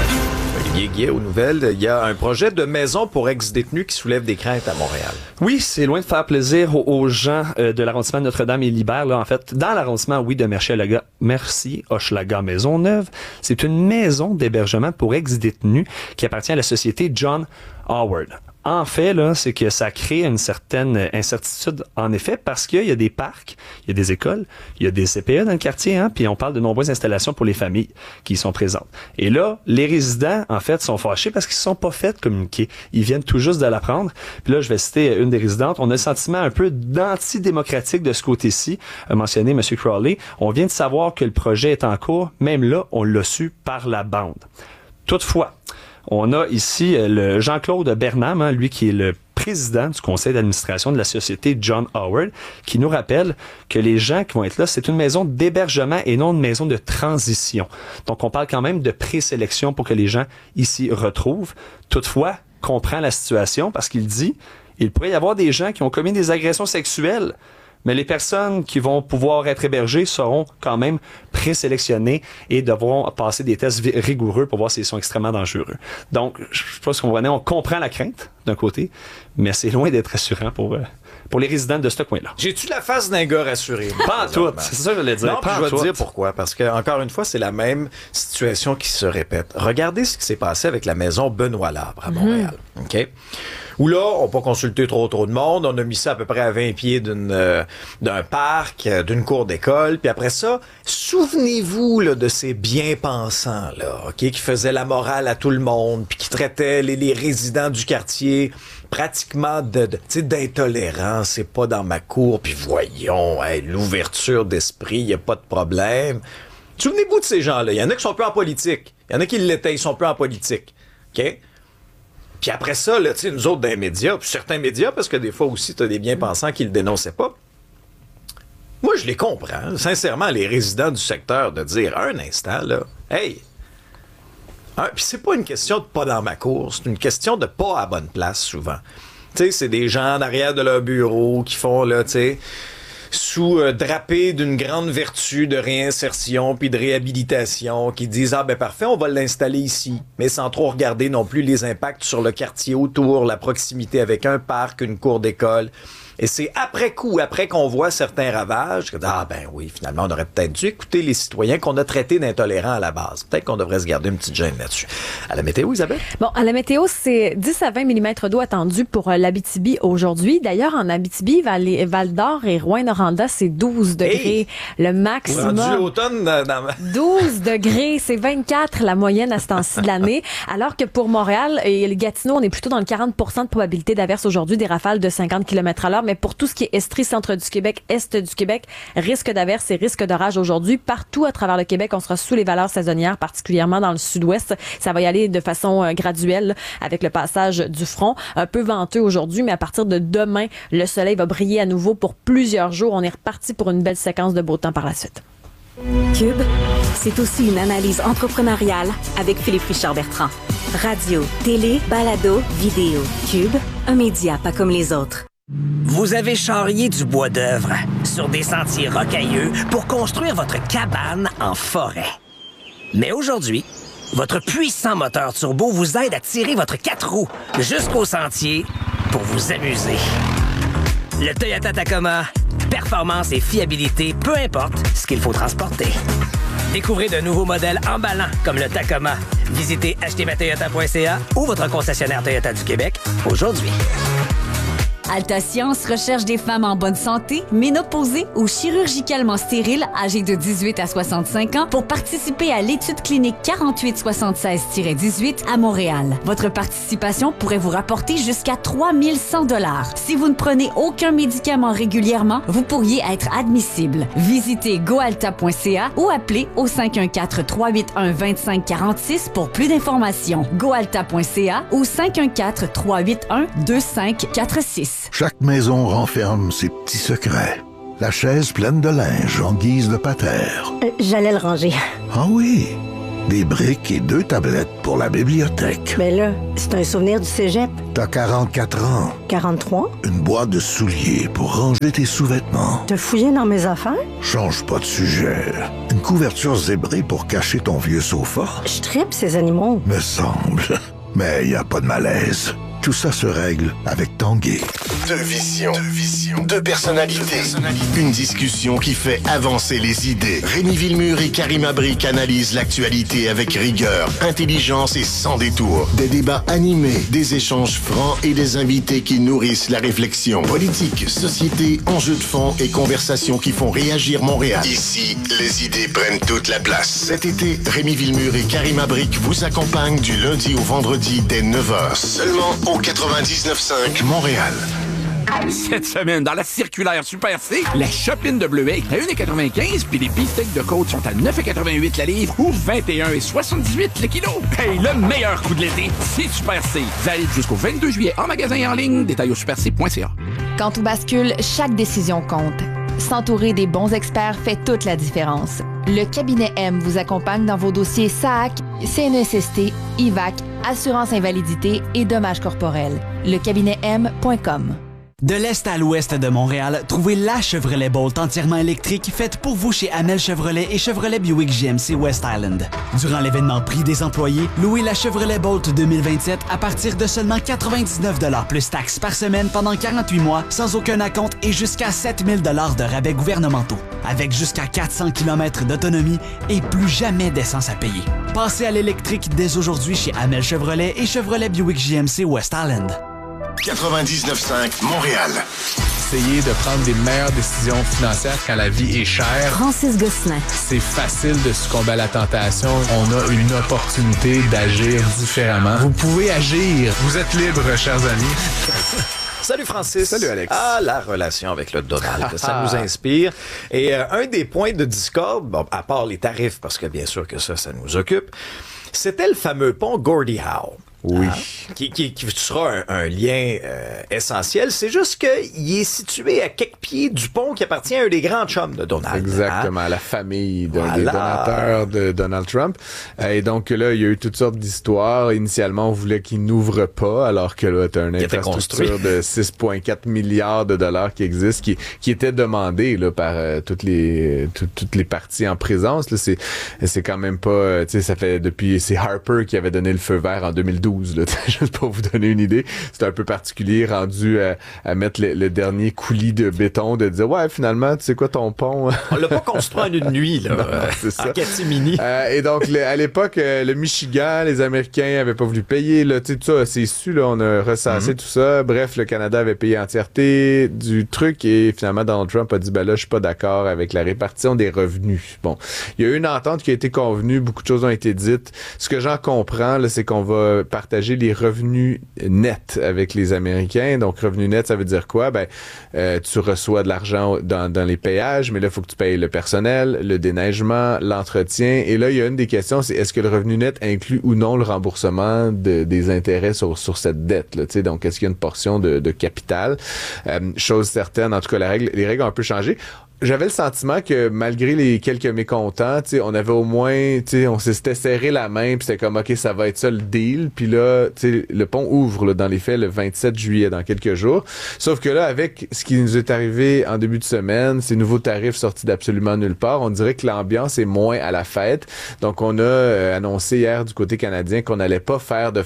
Olivier Guillet, aux nouvelles, il y a un projet de maison pour ex-détenus qui soulève des craintes à Montréal. Oui, c'est loin de faire plaisir aux, aux gens euh, de l'arrondissement de Notre-Dame et Libert. Là, en fait, dans l'arrondissement, oui, de Mercier-Hochelaga, merci, Hochelaga Maisonneuve, c'est une maison d'hébergement pour ex-détenus qui appartient à la société John Howard. En fait, là, c'est que ça crée une certaine incertitude, en effet, parce qu'il y a des parcs, il y a des écoles, il y a des C P E dans le quartier, hein, puis on parle de nombreuses installations pour les familles qui y sont présentes. Et là, les résidents, en fait, sont fâchés parce qu'ils ne sont pas fait communiquer. Ils viennent tout juste de l'apprendre. Puis là, je vais citer une des résidentes. On a le sentiment un peu d'antidémocratique de ce côté-ci, a mentionné M. Crowley. On vient de savoir que le projet est en cours. Même là, on l'a su par la bande. Toutefois, on a ici le Jean-Claude Bernam, hein, lui qui est le président du conseil d'administration de la société John Howard, qui nous rappelle que les gens qui vont être là, c'est une maison d'hébergement et non une maison de transition. Donc, on parle quand même de présélection pour que les gens ici retrouvent. Toutefois, comprend la situation parce qu'il dit, il pourrait y avoir des gens qui ont commis des agressions sexuelles, mais les personnes qui vont pouvoir être hébergées seront quand même présélectionnées et devront passer des tests rigoureux pour voir s'ils sont extrêmement dangereux. Donc, je pense qu'on on comprend la crainte d'un côté, mais c'est loin d'être rassurant pour, euh, pour les résidents de ce coin-là. J'ai-tu la face d'un gars rassuré? Pas en tout, c'est ça que je voulais dire. Non, pas je vais te te dire pourquoi. Parce que, encore une fois, c'est la même situation qui se répète. Regardez ce qui s'est passé avec la maison Benoît Labre à Montréal. Mmh. OK? Où là, on n'a pas consulté trop trop de monde. On a mis ça à peu près à vingt pieds d'une, euh, d'un parc, euh, d'une cour d'école. Puis après ça, souvenez-vous là, de ces bien-pensants là, ok, qui faisaient la morale à tout le monde, puis qui traitaient les, les résidents du quartier pratiquement de, de tu sais, d'intolérants. C'est pas dans ma cour. Puis voyons, hey, l'ouverture d'esprit, y a pas de problème. Souvenez-vous de ces gens-là. Il y en a qui sont peu en politique. Il y en a qui l'étaient, ils sont peu en politique. OK? Puis après ça, là, tu sais, nous autres dans les médias, puis certains médias, parce que des fois aussi, tu as des bien-pensants qui le dénonçaient pas. Moi, je les comprends, sincèrement, les résidents du secteur, de dire un instant, là, hey, hein, puis c'est pas une question de pas dans ma cour, c'est une question de pas à la bonne place, souvent. Tu sais, c'est des gens en arrière de leur bureau qui font, là, tu sais, sous euh, drapé d'une grande vertu de réinsertion puis de réhabilitation, qui disent « Ah ben parfait, on va l'installer ici », mais sans trop regarder non plus les impacts sur le quartier autour, la proximité avec un parc, une cour d'école. Et c'est après coup, après qu'on voit certains ravages, que ah ben oui, finalement, on aurait peut-être dû écouter les citoyens qu'on a traités d'intolérants à la base. Peut-être qu'on devrait se garder une petite gêne là-dessus. À la météo, Isabelle? Bon, à la météo, c'est dix à vingt millimètres d'eau attendue pour l'Abitibi aujourd'hui. D'ailleurs, en Abitibi, Val- Val-d'Or et Rouyn-Noranda, c'est douze degrés. Hey! Le maximum. Rendu l'automne dans, dans... douze degrés, c'est vingt-quatre la moyenne à ce temps-ci de l'année. Alors que pour Montréal et le Gatineau, on est plutôt dans le quarante pour cent de probabilité d'averse aujourd'hui, des rafales de cinquante kilomètres à l'heure. Mais pour tout ce qui est Estrie, centre du Québec, est du Québec, risque d'averse et risque d'orage aujourd'hui. Partout à travers le Québec, on sera sous les valeurs saisonnières, particulièrement dans le sud-ouest. Ça va y aller de façon euh, graduelle avec le passage du front. Un peu venteux aujourd'hui, mais à partir de demain, le soleil va briller à nouveau pour plusieurs jours. On est reparti pour une belle séquence de beau temps par la suite. Cube, c'est aussi une analyse entrepreneuriale avec Philippe Richard-Bertrand. Radio, télé, balado, vidéo. Cube, un média pas comme les autres. Vous avez charrié du bois d'œuvre sur des sentiers rocailleux pour construire votre cabane en forêt. Mais aujourd'hui, votre puissant moteur turbo vous aide à tirer votre quatre roues jusqu'au sentier pour vous amuser. Le Toyota Tacoma, performance et fiabilité, peu importe ce qu'il faut transporter. Découvrez de nouveaux modèles emballants comme le Tacoma. Visitez acheter ma toyota point c a ou votre concessionnaire Toyota du Québec aujourd'hui. Alta Science recherche des femmes en bonne santé, ménopausées ou chirurgicalement stériles âgées de dix-huit à soixante-cinq ans pour participer à l'étude clinique quarante-huit soixante-seize dix-huit à Montréal. Votre participation pourrait vous rapporter jusqu'à trois mille cent dollars. Si vous ne prenez aucun médicament régulièrement, vous pourriez être admissible. Visitez goalta point c a ou appelez au cinq un quatre, trois huit un, deux cinq quatre six pour plus d'informations. goalta point c a ou cinq un quatre, trois huit un, deux cinq quatre six. Chaque maison renferme ses petits secrets. La chaise pleine de linge en guise de patère. Euh, J'allais le ranger. Ah oui, des briques et deux tablettes pour la bibliothèque. Mais là, c'est un souvenir du cégep. T'as quarante-quatre ans. quarante-trois? Une boîte de souliers pour ranger tes sous-vêtements. T'as fouillé dans mes affaires? Change pas de sujet. Une couverture zébrée pour cacher ton vieux sofa. Je tripe ces animaux. Me semble. Mais y a pas de malaise. Tout ça se règle avec Tanguay. Deux visions, deux visions, deux personnalités. Une discussion qui fait avancer les idées. Rémi Villemur et Karim Abrik analysent l'actualité avec rigueur, intelligence et sans détour. Des débats animés, des échanges francs et des invités qui nourrissent la réflexion. Politique, société, enjeux de fond et conversations qui font réagir Montréal. Ici, les idées prennent toute la place. Cet été, Rémi Villemur et Karim Abrik vous accompagnent du lundi au vendredi dès neuf heures. Seulement au quatre-vingt-dix-neuf cinq Montréal. Cette semaine, dans la circulaire Super C, la chopine de bleuet est à un virgule quatre-vingt-quinze puis les beefsteaks de côte sont à neuf virgule quatre-vingt-huit la livre ou vingt et un virgule soixante-dix-huit le kilo. Hey, le meilleur coup de l'été, c'est Super C. Valide jusqu'au vingt-deux juillet en magasin et en ligne. Détail au super c point c a. Quand tout bascule, chaque décision compte. S'entourer des bons experts fait toute la différence. Le cabinet M vous accompagne dans vos dossiers S A A C, C N E S S T, I V A C, assurance invalidité et dommages corporels. Le cabinet M point com. De l'est à l'ouest de Montréal, trouvez la Chevrolet Bolt entièrement électrique faite pour vous chez Amel Chevrolet et Chevrolet Buick G M C West Island. Durant l'événement Prix des employés, louez la Chevrolet Bolt deux mille vingt-sept à partir de seulement quatre-vingt-dix-neuf dollars plus taxes par semaine pendant quarante-huit mois, sans aucun acompte et jusqu'à sept mille dollars de rabais gouvernementaux. Avec jusqu'à quatre cents kilomètres d'autonomie et plus jamais d'essence à payer. Passez à l'électrique dès aujourd'hui chez Amel Chevrolet et Chevrolet Buick G M C West Island. quatre-vingt-dix-neuf cinq Montréal. Essayer de prendre des meilleures décisions financières quand la vie est chère. Francis Gosselin. C'est facile de succomber à la tentation. On a une opportunité d'agir différemment. Vous pouvez agir. Vous êtes libre, chers amis. Salut Francis. Salut Alex. Ah, la relation avec le Donald, ça nous inspire. Et euh, un des points de discorde, bon, à part les tarifs, parce que bien sûr que ça, ça nous occupe, c'était le fameux pont Gordie Howe. Oui. Ah, qui, qui, qui sera un, un lien euh, essentiel. C'est juste qu'il est situé à quelques pieds du pont qui appartient à un des grands chums de Donald. Exactement, hein? à la famille d'un voilà. des donateurs de Donald Trump. Et donc là, il y a eu toutes sortes d'histoires. Initialement, on voulait qu'il n'ouvre pas, alors que là, tu as une qui infrastructure de six virgule quatre milliards de dollars qui existe, qui, qui était demandée là, par euh, toutes les tout, toutes les parties en présence. Là, c'est, c'est quand même pas... Euh, tu sais, ça fait depuis... C'est Harper qui avait donné le feu vert en deux mille douze. Là, juste pour vous donner une idée, c'est un peu particulier rendu à, à mettre le, le dernier coulis de béton, de dire ouais finalement tu sais quoi ton pont on l'a pas construit en une nuit là. Non, c'est ça. En catimini. Euh, et donc le, à l'époque euh, le Michigan, les Américains avaient pas voulu payer là, tu sais tout ça c'est su là, on a ressassé mm-hmm. tout ça. Bref, le Canada avait payé entièreté du truc et finalement Donald Trump a dit ben là je suis pas d'accord avec la répartition des revenus. Bon, il y a eu une entente qui a été convenue, beaucoup de choses ont été dites. Ce que j'en comprends là, c'est qu'on va partager les revenus nets avec les Américains. Donc, revenus nets, ça veut dire quoi? Ben, euh, tu reçois de l'argent dans, dans les payages, mais là, il faut que tu payes le personnel, le déneigement, l'entretien. Et là, il y a une des questions, c'est est-ce que le revenu net inclut ou non le remboursement de, des intérêts sur, sur cette dette? Là, t'sais? Donc, est-ce qu'il y a une portion de, de capital? Euh, chose certaine, en tout cas, la règle, les règles ont un peu changé. J'avais le sentiment que malgré les quelques mécontents, tu sais, on avait au moins, tu sais, on s'était serré la main, puis c'était comme ok, ça va être ça le deal. Puis là, tu sais, le pont ouvre là, dans les faits le vingt-sept juillet, dans quelques jours. Sauf que là, avec ce qui nous est arrivé en début de semaine, ces nouveaux tarifs sortis d'absolument nulle part, on dirait que l'ambiance est moins à la fête. Donc, on a euh, annoncé hier du côté canadien qu'on n'allait pas faire de fête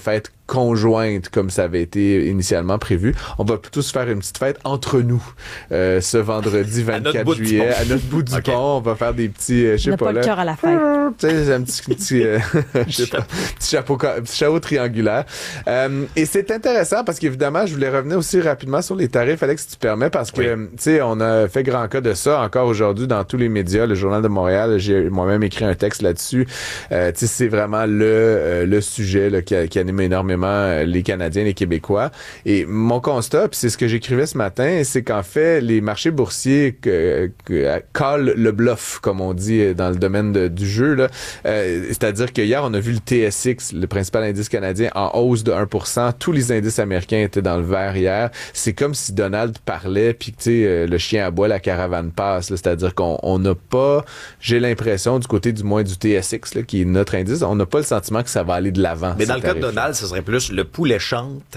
conjointe comme ça avait été initialement prévu. On va plutôt se faire une petite fête entre nous euh, ce vendredi vingt-quatre juillet à notre bout du okay. pont. On va faire des petits, euh, je sais pas, pas là. le cœur à la fête. Tu sais, un petit, petit, euh, je sais pas, petit chapeau, petit chapeau triangulaire. Euh, et c'est intéressant parce qu'évidemment, je voulais revenir aussi rapidement sur les tarifs, Alex, si tu permets, parce que, oui. tu sais, on a fait grand cas de ça encore aujourd'hui dans tous les médias. Le Journal de Montréal, j'ai moi-même écrit un texte là-dessus. Euh, tu sais, c'est vraiment le, euh, le sujet là, qui, qui anime énormément les Canadiens, les Québécois. Et mon constat, puis c'est ce que j'écrivais ce matin, c'est qu'en fait, les marchés boursiers que, que, collent le bluff, comme on dit dans le domaine de, du jeu. Là. Euh, c'est-à-dire que hier, on a vu le T S X, le principal indice canadien, en hausse de un pour cent. Tous les indices américains étaient dans le vert hier. C'est comme si Donald parlait, puis tu sais, le chien aboie, la caravane passe. Là. C'est-à-dire qu'on n'a pas, j'ai l'impression, du côté du moins du T S X, là, qui est notre indice, on n'a pas le sentiment que ça va aller de l'avant. Mais dans le cas de Donald, ce serait plus le poulet chante.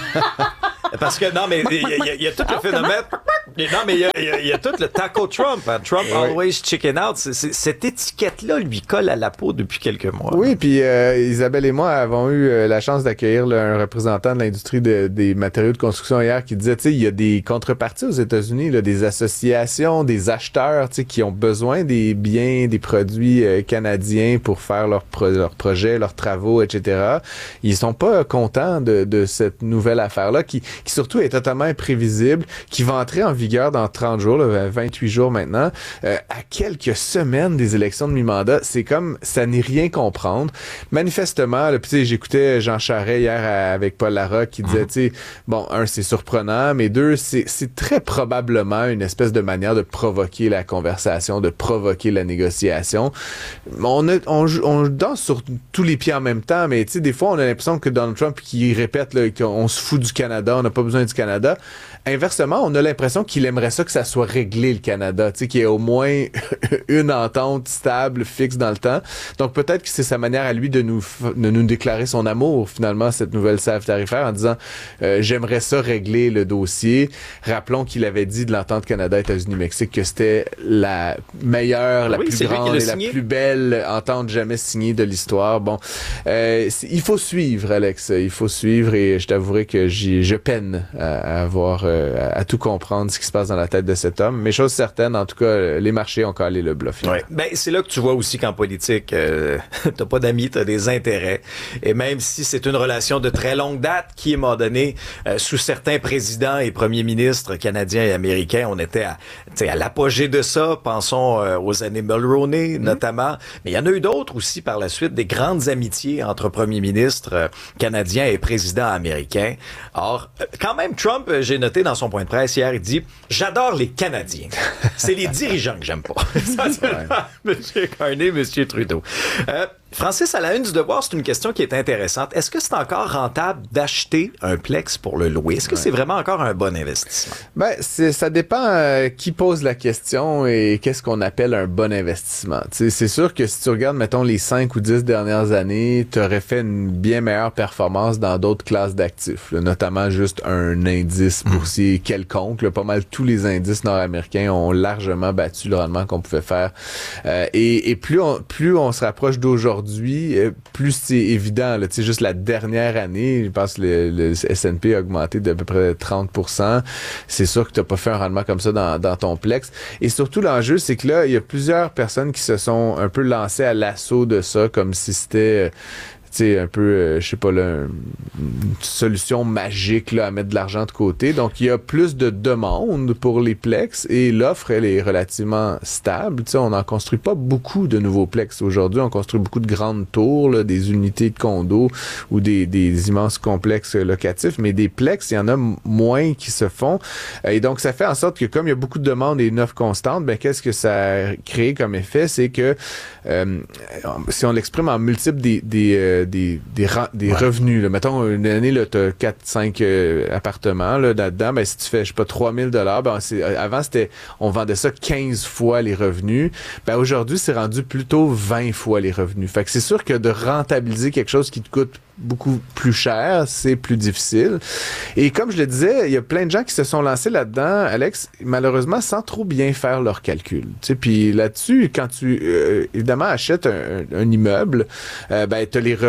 Parce que, non, mais il y, y, y a tout le phénomène. Non, mais il y, y, y a tout le taco Trump. Hein. Trump oui. always chicken out. C'est, c'est, cette étiquette-là lui colle à la peau depuis quelques mois. Oui, puis euh, Isabelle et moi avons eu euh, la chance d'accueillir là, un représentant de l'industrie de, des matériaux de construction hier qui disait, tu sais, il y a des contreparties aux États-Unis, là, des associations, des acheteurs, tu sais, qui ont besoin des biens, des produits euh, canadiens pour faire leurs pro- leur projets, leurs travaux, et cetera. Ils sont pas contents de, de cette nouvelle affaire-là qui qui surtout est totalement imprévisible, qui va entrer en vigueur dans trente jours, là, vingt-huit jours maintenant, euh, à quelques semaines des élections de mi-mandat. C'est comme, ça n'est rien comprendre. Manifestement, là, puis j'écoutais Jean Charest hier à, avec Paul Larocque qui disait, tu sais, bon, un, c'est surprenant, mais deux, c'est, c'est très probablement une espèce de manière de provoquer la conversation, de provoquer la négociation. On, a, on, on danse sur tous les pieds en même temps, mais tu sais, des fois, on a l'impression que Donald Trump, qui répète là, qu'on se fout du Canada, on n'a pas besoin du Canada. Inversement, on a l'impression qu'il aimerait ça que ça soit réglé, le Canada, tu sais, qu'il y ait au moins une entente stable, fixe dans le temps. Donc peut-être que c'est sa manière à lui de nous de nous déclarer son amour, finalement, à cette nouvelle salve tarifaire, en disant euh, j'aimerais ça régler le dossier. Rappelons qu'il avait dit de l'entente Canada-États-Unis-Mexique que c'était la meilleure, la oui, plus grande et la plus belle entente jamais signée de l'histoire. Bon, euh, il faut suivre, Alex, il faut suivre et je t'avouerai que j'y, je peine à, à avoir euh, à, à tout comprendre ce qui se passe dans la tête de cet homme. Mais chose certaine, en tout cas, les marchés ont calé le bluff. Ouais. Ben, c'est là que tu vois aussi qu'en politique, euh, t'as pas d'amis, t'as des intérêts. Et même si c'est une relation de très longue date qui, à un moment donné, euh, sous certains présidents et premiers ministres canadiens et américains, on était à, à l'apogée de ça. Pensons euh, aux années Mulroney, mmh. notamment. Mais il y en a eu d'autres aussi par la suite, des grandes amitiés entre premiers ministres euh, canadiens et présidents américains. Or, euh, quand même, Trump, euh, j'ai noté dans son point de presse hier, il dit « J'adore les Canadiens. C'est les dirigeants que j'aime pas. » Ça, c'est ouais. M. Carney, M. Trudeau. Euh, Francis, à la une du Devoir, c'est une question qui est intéressante. Est-ce que c'est encore rentable d'acheter un Plex pour le louer? Est-ce que ouais. c'est vraiment encore un bon investissement? Ben, c'est, ça dépend euh, qui pose la question et qu'est-ce qu'on appelle un bon investissement. T'sais, c'est sûr que si tu regardes, mettons, les cinq ou dix dernières années, tu aurais fait une bien meilleure performance dans d'autres classes d'actifs, là, notamment juste un indice boursier mmh. quelconque. Là, pas mal tous les indices nord-américains ont largement battu le rendement qu'on pouvait faire. Euh, et, et plus on, plus on se rapproche d'aujourd'hui, Aujourd'hui, plus c'est évident, là, tu sais, juste la dernière année, je pense que le, le S and P a augmenté d'à peu près trente pour cent. C'est sûr que tu n'as pas fait un rendement comme ça dans, dans ton Plex. Et surtout, l'enjeu, c'est que là, il y a plusieurs personnes qui se sont un peu lancées à l'assaut de ça, comme si c'était... tu sais, un peu, euh, je sais pas, là, une solution magique là, à mettre de l'argent de côté. Donc, il y a plus de demandes pour les Plex et l'offre, elle est relativement stable. Tu sais, on n'en construit pas beaucoup de nouveaux Plex. Aujourd'hui, on construit beaucoup de grandes tours, là, des unités de condos ou des, des immenses complexes locatifs, mais des Plex, il y en a moins qui se font. Et donc, ça fait en sorte que comme il y a beaucoup de demandes et une offre constante, ben qu'est-ce que ça a créé comme effet? C'est que euh, si on l'exprime en multiple des... des euh, des, des, des ouais. revenus. Là. Mettons, une année, là, tu as quatre cinq euh, appartements là, là-dedans. Ben, si tu fais, je sais pas, trois mille dollars, ben, c'est, avant, c'était, on vendait ça quinze fois les revenus. Ben, aujourd'hui, c'est rendu plutôt vingt fois les revenus. Fait que c'est sûr que de rentabiliser quelque chose qui te coûte beaucoup plus cher, c'est plus difficile. Et comme je le disais, il y a plein de gens qui se sont lancés là-dedans, Alex, malheureusement, sans trop bien faire leurs calculs. Tu sais, puis là-dessus, quand tu, euh, évidemment, achètes un, un immeuble, euh, ben, tu as les revenus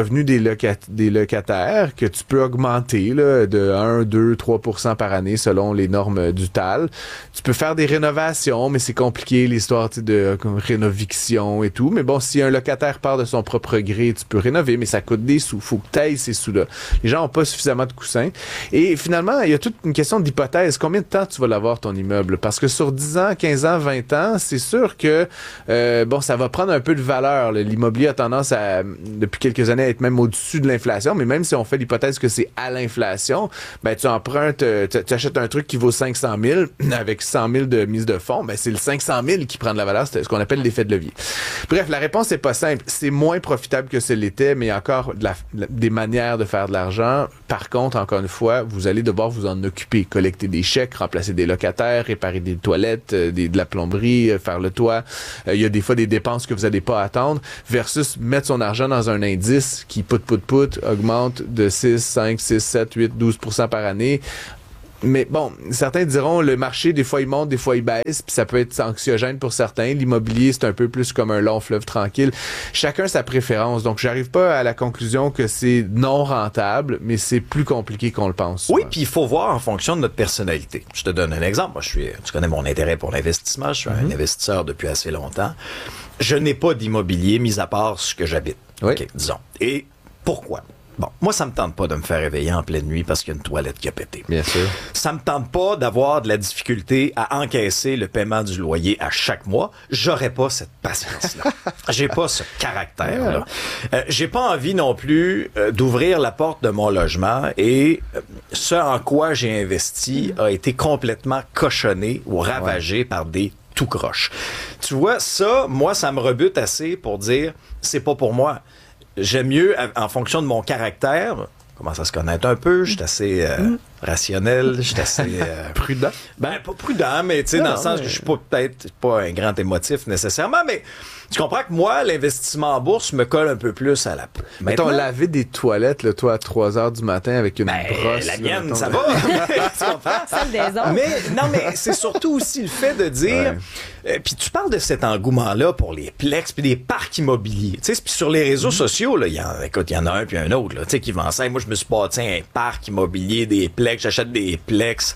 revenus des, loca- des locataires que tu peux augmenter là, de un, deux, trois pour cent par année selon les normes du T A L. Tu peux faire des rénovations, mais c'est compliqué, l'histoire de euh, rénoviction et tout. Mais bon, si un locataire part de son propre gré, tu peux rénover, mais ça coûte des sous. Faut que tu ailles ces sous-là. Les gens n'ont pas suffisamment de coussins. Et finalement, il y a toute une question d'hypothèse. Combien de temps tu vas l'avoir, ton immeuble? Parce que sur dix ans, quinze ans, vingt ans, c'est sûr que euh, bon, ça va prendre un peu de valeur. Là. L'immobilier a tendance à, depuis quelques années, à être même au-dessus de l'inflation. Mais même si on fait l'hypothèse que c'est à l'inflation, ben tu empruntes, tu achètes un truc qui vaut cinq cent mille avec cent mille de mise de fonds, ben c'est le cinq cent mille qui prend de la valeur. C'est ce qu'on appelle l'effet de levier. Bref, la réponse n'est pas simple. C'est moins profitable que ce l'était, mais il y a encore de la, des manières de faire de l'argent. Par contre, encore une fois, vous allez devoir vous en occuper. Collecter des chèques, remplacer des locataires, réparer des toilettes, euh, des, de la plomberie, euh, faire le toit. Il euh, y a des fois des dépenses que vous n'allez pas attendre versus mettre son argent dans un indice qui, pout, pout, pout, augmente de six, cinq, six, sept, huit, douze pour cent par année. Mais bon, certains diront le marché, des fois il monte, des fois il baisse, puis ça peut être anxiogène pour certains. L'immobilier, c'est un peu plus comme un long fleuve tranquille. Chacun sa préférence. Donc, j'arrive pas à la conclusion que c'est non rentable, mais c'est plus compliqué qu'on le pense. Oui, puis il faut voir en fonction de notre personnalité. Je te donne un exemple. Moi, je suis, tu connais mon intérêt pour l'investissement. Je suis mm-hmm. un investisseur depuis assez longtemps. Je n'ai pas d'immobilier, mis à part ce que j'habite. Oui. OK, disons. Et pourquoi? Bon, moi, ça me tente pas de me faire réveiller en pleine nuit parce qu'il y a une toilette qui a pété. Bien sûr. Ça me tente pas d'avoir de la difficulté à encaisser le paiement du loyer à chaque mois. J'aurais pas cette patience-là. J'ai pas ce caractère-là. Euh, j'ai pas envie non plus euh, d'ouvrir la porte de mon logement et euh, ce en quoi j'ai investi a été complètement cochonné ou ravagé ouais. par des tout croche. Tu vois, ça, moi, ça me rebute assez pour dire c'est pas pour moi. J'aime mieux, en fonction de mon caractère, commence à se connaître un peu, je suis assez euh, mm. rationnel, je suis assez... Euh, prudent? Ben, pas prudent, mais tu sais, dans le sens mais... que je suis pas peut-être pas un grand émotif nécessairement, mais tu comprends que moi, l'investissement en bourse me colle un peu plus à la peau. Mettons, laver des toilettes, là, toi, à trois heures du matin avec une ben, brosse. La mienne, là, ça va. Tu comprends? Celle des autres. Mais, non, mais c'est surtout aussi le fait de dire... Ouais. Euh, puis tu parles de cet engouement-là pour les plex puis des parcs immobiliers. Tu sais, puis sur les réseaux mm-hmm. sociaux, là, y en, écoute, il y en a un puis un autre, là, tu sais, qui vend ça. Moi, je me suis bâti un parc immobilier, des plex, j'achète des plex.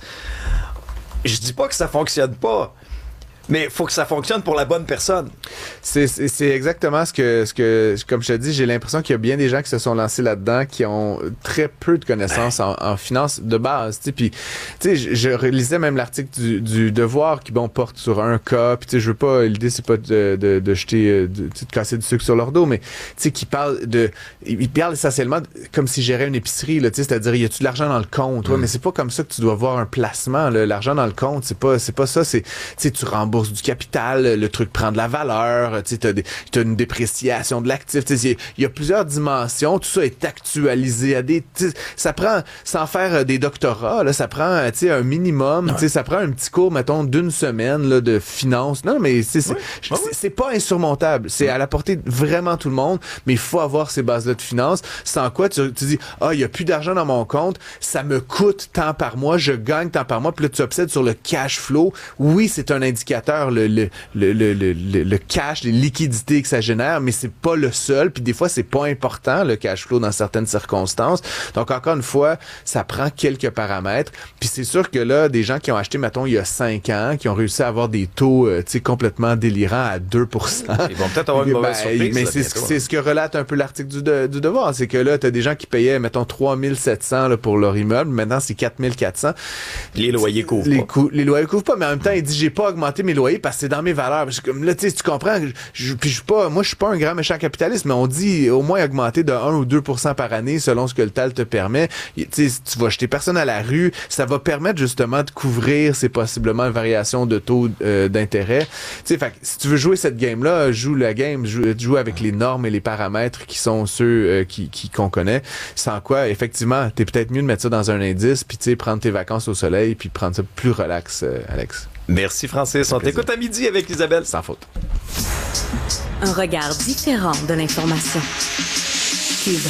Je dis pas que ça fonctionne pas. Mais il faut que ça fonctionne pour la bonne personne. C'est, c'est, c'est exactement ce que, ce que, comme je te dis, j'ai l'impression qu'il y a bien des gens qui se sont lancés là-dedans, qui ont très peu de connaissances en, en finance de base. Puis, tu sais, je, je lisais même l'article du, du Devoir qui, bon, porte sur un cas. Puis, tu sais, je veux pas, l'idée, c'est pas de, de, de jeter, de, de casser du sucre sur leur dos, mais, tu sais, qui parle de, il parle essentiellement de, comme s'ils géraient une épicerie, là, tu sais, c'est-à-dire, y a-tu de l'argent dans le compte? Ouais, mm. mais c'est pas comme ça que tu dois voir un placement, là. L'argent dans le compte, c'est pas, c'est pas ça, c'est, tu sais, tu rembourses du capital, le truc prend de la valeur, tu sais, t'as, des, t'as une dépréciation de l'actif, tu sais, il y a plusieurs dimensions, tout ça est actualisé à des, ça prend, sans faire des doctorats, là, ça prend, tu sais, un minimum, ouais. tu sais, ça prend un petit cours, mettons, d'une semaine, là, de finance. Non, mais c'est, c'est, ouais. c'est, ouais. c'est pas insurmontable, c'est ouais. à la portée de vraiment tout le monde, mais il faut avoir ces bases-là de finance, sans quoi tu, tu dis, ah, il y a plus d'argent dans mon compte, ça me coûte tant par mois, je gagne tant par mois, puis là, tu obsèdes sur le cash flow. Oui, c'est un indicateur, Le, le, le, le, le, le cash, les liquidités que ça génère, mais c'est pas le seul. Puis des fois, c'est pas important, le cash flow, dans certaines circonstances. Donc, encore une fois, ça prend quelques paramètres. Puis c'est sûr que là, des gens qui ont acheté, mettons, il y a cinq ans, qui ont réussi à avoir des taux, euh, tu sais, complètement délirants à deux pour cent. Ils vont peut-être avoir une mauvaise ben, surprise. Mais là, c'est, ce, c'est ce que relate un peu l'article du, de, du Devoir. C'est que là, t'as des gens qui payaient, mettons, trois mille sept cents là, pour leur immeuble. Maintenant, c'est quatre mille quatre cents. Les loyers couvrent les pas. Cou- les loyers couvrent pas, mais en même temps, il dit, j'ai pas augmenté mes loyers parce que c'est dans mes valeurs. Parce que, là, tu sais, tu comprends, je, puis je suis pas, moi, je suis pas un grand méchant capitaliste, mais on dit au moins augmenter de un ou deux pour cent par année selon ce que le T A L te permet. Tu sais, tu vas jeter personne à la rue, ça va permettre justement de couvrir ces possiblement variations de taux euh, d'intérêt. Tu sais, fait que si tu veux jouer cette game-là, joue la game, joue, joue avec les normes et les paramètres qui sont ceux euh, qui, qui, qu'on connaît. Sans quoi, effectivement, t'es peut-être mieux de mettre ça dans un indice, puis tu sais, prendre tes vacances au soleil, puis prendre ça plus relax, euh, Alex. Merci Francis. On t'écoute à midi avec Isabelle. Sans faute. Un regard différent de l'information. Cube.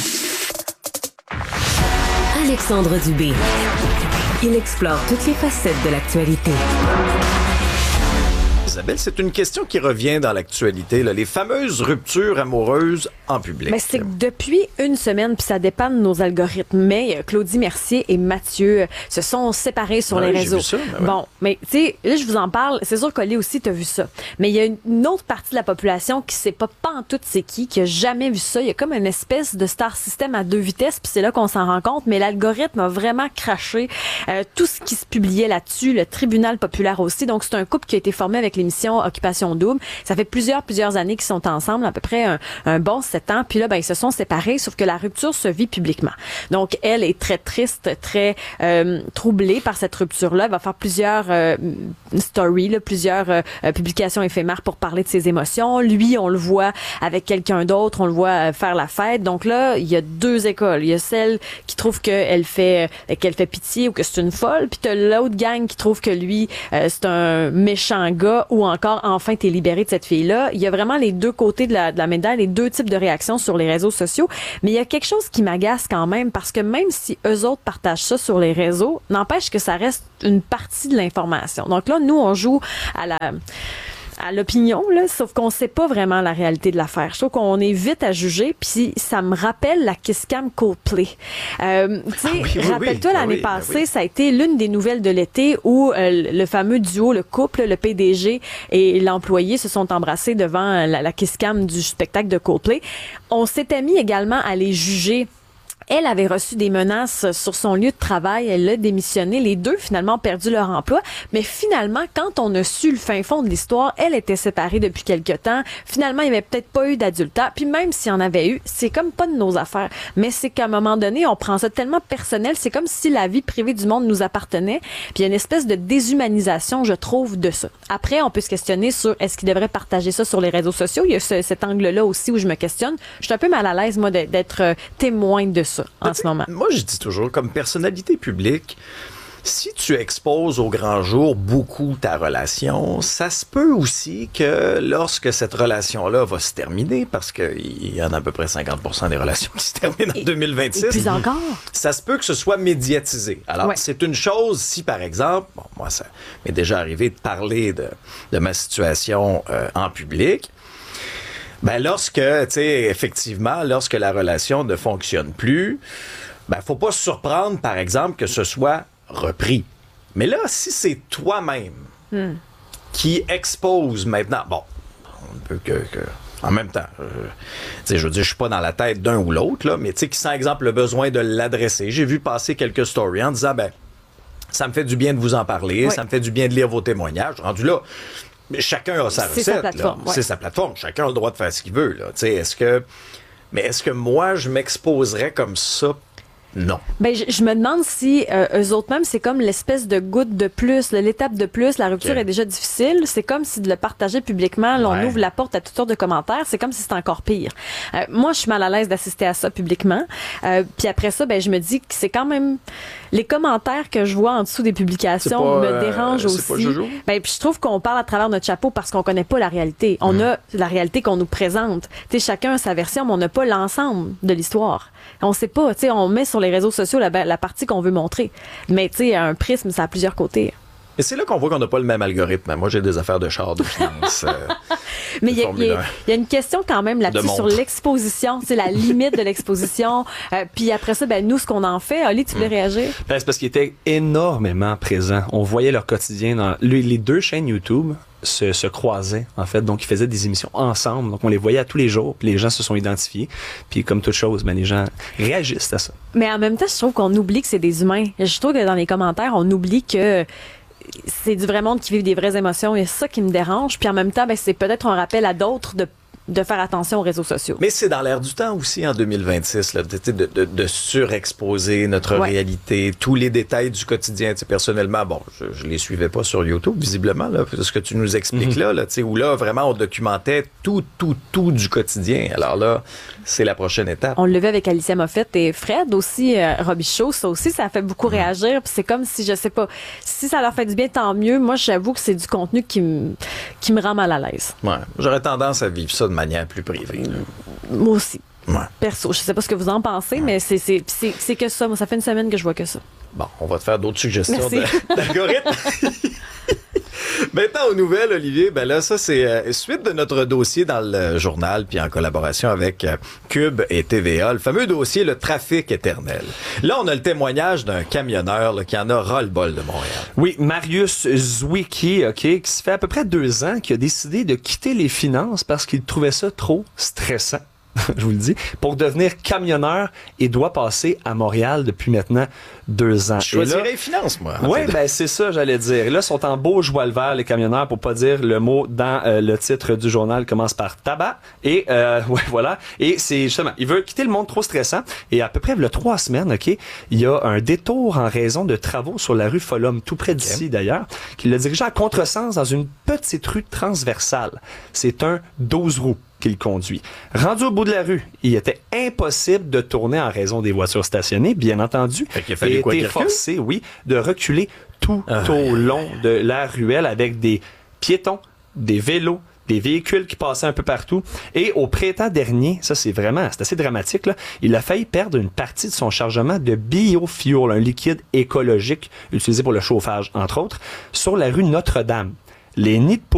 Alexandre Dubé. Il explore toutes les facettes de l'actualité. Isabelle, c'est une question qui revient dans l'actualité, là, les fameuses ruptures amoureuses en public. Mais c'est que depuis une semaine, puis ça dépend de nos algorithmes, mais Claudie Mercier et Mathieu se sont séparés sur Ouais, les j'ai réseaux. vu ça, ben ouais. Bon, mais tu sais, là, je vous en parle, c'est sûr qu'Oli aussi, t'as vu ça. Mais il y a une autre partie de la population qui sait pas pas en tout c'est qui, qui a jamais vu ça. Il y a comme une espèce de star system à deux vitesses, puis c'est là qu'on s'en rend compte, mais l'algorithme a vraiment craché euh, tout ce qui se publiait là-dessus, le tribunal populaire aussi. Donc, c'est un couple qui a été formé avec l'émission Occupation Double. Ça fait plusieurs, plusieurs années qu'ils sont ensemble, à peu près un, un bon sept ans. Puis là, ben, ils se sont séparés, sauf que la rupture se vit publiquement. Donc, elle est très triste, très euh, troublée par cette rupture-là. Elle va faire plusieurs euh, stories, là, plusieurs euh, publications éphémères pour parler de ses émotions. Lui, on le voit avec quelqu'un d'autre, on le voit euh, faire la fête. Donc là, il y a deux écoles. Il y a celle qui trouve qu'elle fait euh, qu'elle fait pitié ou que c'est une folle, puis t'as l'autre gang qui trouve que lui, euh, c'est un méchant gars, ou encore, enfin, t'es libéré de cette fille-là. Il y a vraiment les deux côtés de la, de la médaille, les deux types de réactions sur les réseaux sociaux. Mais il y a quelque chose qui m'agace quand même, parce que même si eux autres partagent ça sur les réseaux, n'empêche que ça reste une partie de l'information. Donc là, nous, on joue à la... à l'opinion, là, sauf qu'on sait pas vraiment la réalité de l'affaire. Je trouve qu'on est vite à juger, puis ça me rappelle la Kiss Cam Coldplay. Euh, tu sais, Ah oui, oui, rappelle-toi, oui, l'année oui, passée, oui. ça a été l'une des nouvelles de l'été où euh, le fameux duo, le couple, le P D G et l'employé se sont embrassés devant la, la Kiss Cam du spectacle de Coldplay. On s'était mis également à les juger. Elle avait reçu des menaces sur son lieu de travail. Elle a démissionné. Les deux, finalement, ont perdu leur emploi. Mais finalement, quand on a su le fin fond de l'histoire, elle était séparée depuis quelque temps. Finalement, il n'y avait peut-être pas eu d'adultère. Puis même s'il y en avait eu, c'est comme pas de nos affaires. Mais c'est qu'à un moment donné, on prend ça tellement personnel. C'est comme si la vie privée du monde nous appartenait. Puis il y a une espèce de déshumanisation, je trouve, de ça. Après, on peut se questionner sur est-ce qu'il devrait partager ça sur les réseaux sociaux. Il y a ce, cet angle-là aussi où je me questionne. Je suis un peu mal à l'aise, moi, d'être euh, témoin de ça en ce moment. Moi, je dis toujours, comme personnalité publique, si tu exposes au grand jour beaucoup ta relation, ça se peut aussi que lorsque cette relation-là va se terminer, parce qu'il y en a à peu près cinquante pour cent des relations qui se terminent en deux mille vingt-six. Et plus encore. Ça se peut que ce soit médiatisé. Alors, Ouais. c'est une chose si, par exemple, bon, moi, ça m'est déjà arrivé de parler de, de ma situation euh, en public. Ben, lorsque, tu sais, effectivement, lorsque la relation ne fonctionne plus, ben, faut pas se surprendre, par exemple, que ce soit repris. Mais là, si c'est toi-même Hmm. qui expose maintenant, bon, on ne peut que, que en même temps, euh, tu sais, je veux dire, je suis pas dans la tête d'un ou l'autre, là, mais tu sais, qui sent, exemple, le besoin de l'adresser. J'ai vu passer quelques stories en disant, ben, ça me fait du bien de vous en parler, Oui. ça me fait du bien de lire vos témoignages. Rendu là, mais chacun a sa C'est recette. sa là. plateforme, ouais. C'est sa plateforme. Chacun a le droit de faire ce qu'il veut. Là. Tu sais, est-ce que, mais est-ce que moi, je m'exposerais comme ça? Non. Ben, je, je me demande si euh, eux autres même, c'est comme l'espèce de goutte de plus, là, l'étape de plus. La rupture Ok. est déjà difficile. C'est comme si de le partager publiquement, là, on Ouais. ouvre la porte à toutes sortes de commentaires. C'est comme si c'était encore pire. Euh, moi, je suis mal à l'aise d'assister à ça publiquement. Euh, puis après ça, ben, je me dis que c'est quand même les commentaires que je vois en dessous des publications C'est pas, me euh, dérangent c'est aussi. pas jojo? Ben, puis je trouve qu'on parle à travers notre chapeau parce qu'on connaît pas la réalité. On a la réalité qu'on nous présente. Tu sais, chacun a sa version, mais on n'a pas l'ensemble de l'histoire. On sait pas. Tu sais, on met sur les réseaux sociaux la, la partie qu'on veut montrer. Mais tu sais, un prisme, ça a plusieurs côtés. Et c'est là qu'on voit qu'on n'a pas le même algorithme. Moi, j'ai des affaires de char, de finance. euh, Mais il y, a- Formule il y a- un. il y a une question quand même là-dessus De sur montre. l'exposition, c'est la limite de l'exposition. Euh, puis après ça, ben nous, ce qu'on en fait. Ali, tu voulais réagir? Ben, c'est parce qu'ils étaient énormément présents. On voyait leur quotidien dans les, les deux chaînes YouTube. Se, se croisaient, en fait. Donc, ils faisaient des émissions ensemble. Donc, on les voyait à tous les jours. Puis les gens se sont identifiés. Puis, comme toute chose, ben, les gens réagissent à ça. Mais en même temps, je trouve qu'on oublie que c'est des humains. Je trouve que dans les commentaires, on oublie que c'est du vrai monde qui vit des vraies émotions. Et c'est ça qui me dérange. Puis en même temps, ben, c'est peut-être un rappel à d'autres de de faire attention aux réseaux sociaux. Mais c'est dans l'air du temps aussi en deux mille vingt-six, là, de, de, de, de surexposer notre Ouais. réalité, tous les détails du quotidien. Tu sais, personnellement, bon, je, je les suivais pas sur YouTube, visiblement, là, ce que tu nous expliques Mhm. là, là tu sais, où là, vraiment, on documentait tout, tout, tout du quotidien. Alors là, c'est la prochaine étape. On l'a vu avec Alicia Moffett et Fred aussi, euh, Robichaud, ça aussi, ça a fait beaucoup réagir. Puis c'est comme si, je sais pas, si ça leur fait du bien, tant mieux. Moi, j'avoue que c'est du contenu qui me qui me rend mal à l'aise. Ouais, j'aurais tendance à vivre ça de manière plus privée. là. Moi aussi. Ouais. Perso, je sais pas ce que vous en pensez, mais c'est c'est c'est c'est que ça. Moi, ça fait une semaine que je vois que ça. Bon, on va te faire d'autres suggestions Merci. de- d'algorithmes. Maintenant, aux nouvelles, Olivier, ben là, ça, c'est euh, suite de notre dossier dans le journal, puis en collaboration avec euh, Cube et T V A, le fameux dossier Le trafic éternel. Là, on a le témoignage d'un camionneur là, qui en a ras-le-bol de Montréal. Oui, Marius Zwicky, OK, qui se fait à peu près deux ans, qui a décidé de quitter les finances parce qu'il trouvait ça trop stressant. Je vous le dis, pour devenir camionneur et doit passer à Montréal depuis maintenant deux ans. Je choisirais les finances, moi. Oui, ben c'est ça, j'allais dire. Et là, ils sont en beau joie le vert, les camionneurs, pour pas dire le mot dans euh, le titre du journal, commence par tabac. Et, euh, ouais, voilà. Et c'est justement, il veut quitter le monde trop stressant. Et à peu près, il y a trois semaines, OK, il y a un détour en raison de travaux sur la rue Folhomme, tout près d'ici okay. d'ailleurs, qui l'a dirigé à contresens dans une petite rue transversale. C'est un douze roues qu'il conduit. Rendu au bout de la rue, il était impossible de tourner en raison des voitures stationnées, bien entendu. Fait qu'il a fallu quoi, il était forcé, oui, de reculer tout ah, au long de la ruelle avec des piétons, des vélos, des véhicules qui passaient un peu partout. Et au printemps dernier, ça c'est vraiment, c'est assez dramatique, là, il a failli perdre une partie de son chargement de biofuel, un liquide écologique utilisé pour le chauffage, entre autres, sur la rue Notre-Dame. Les nids de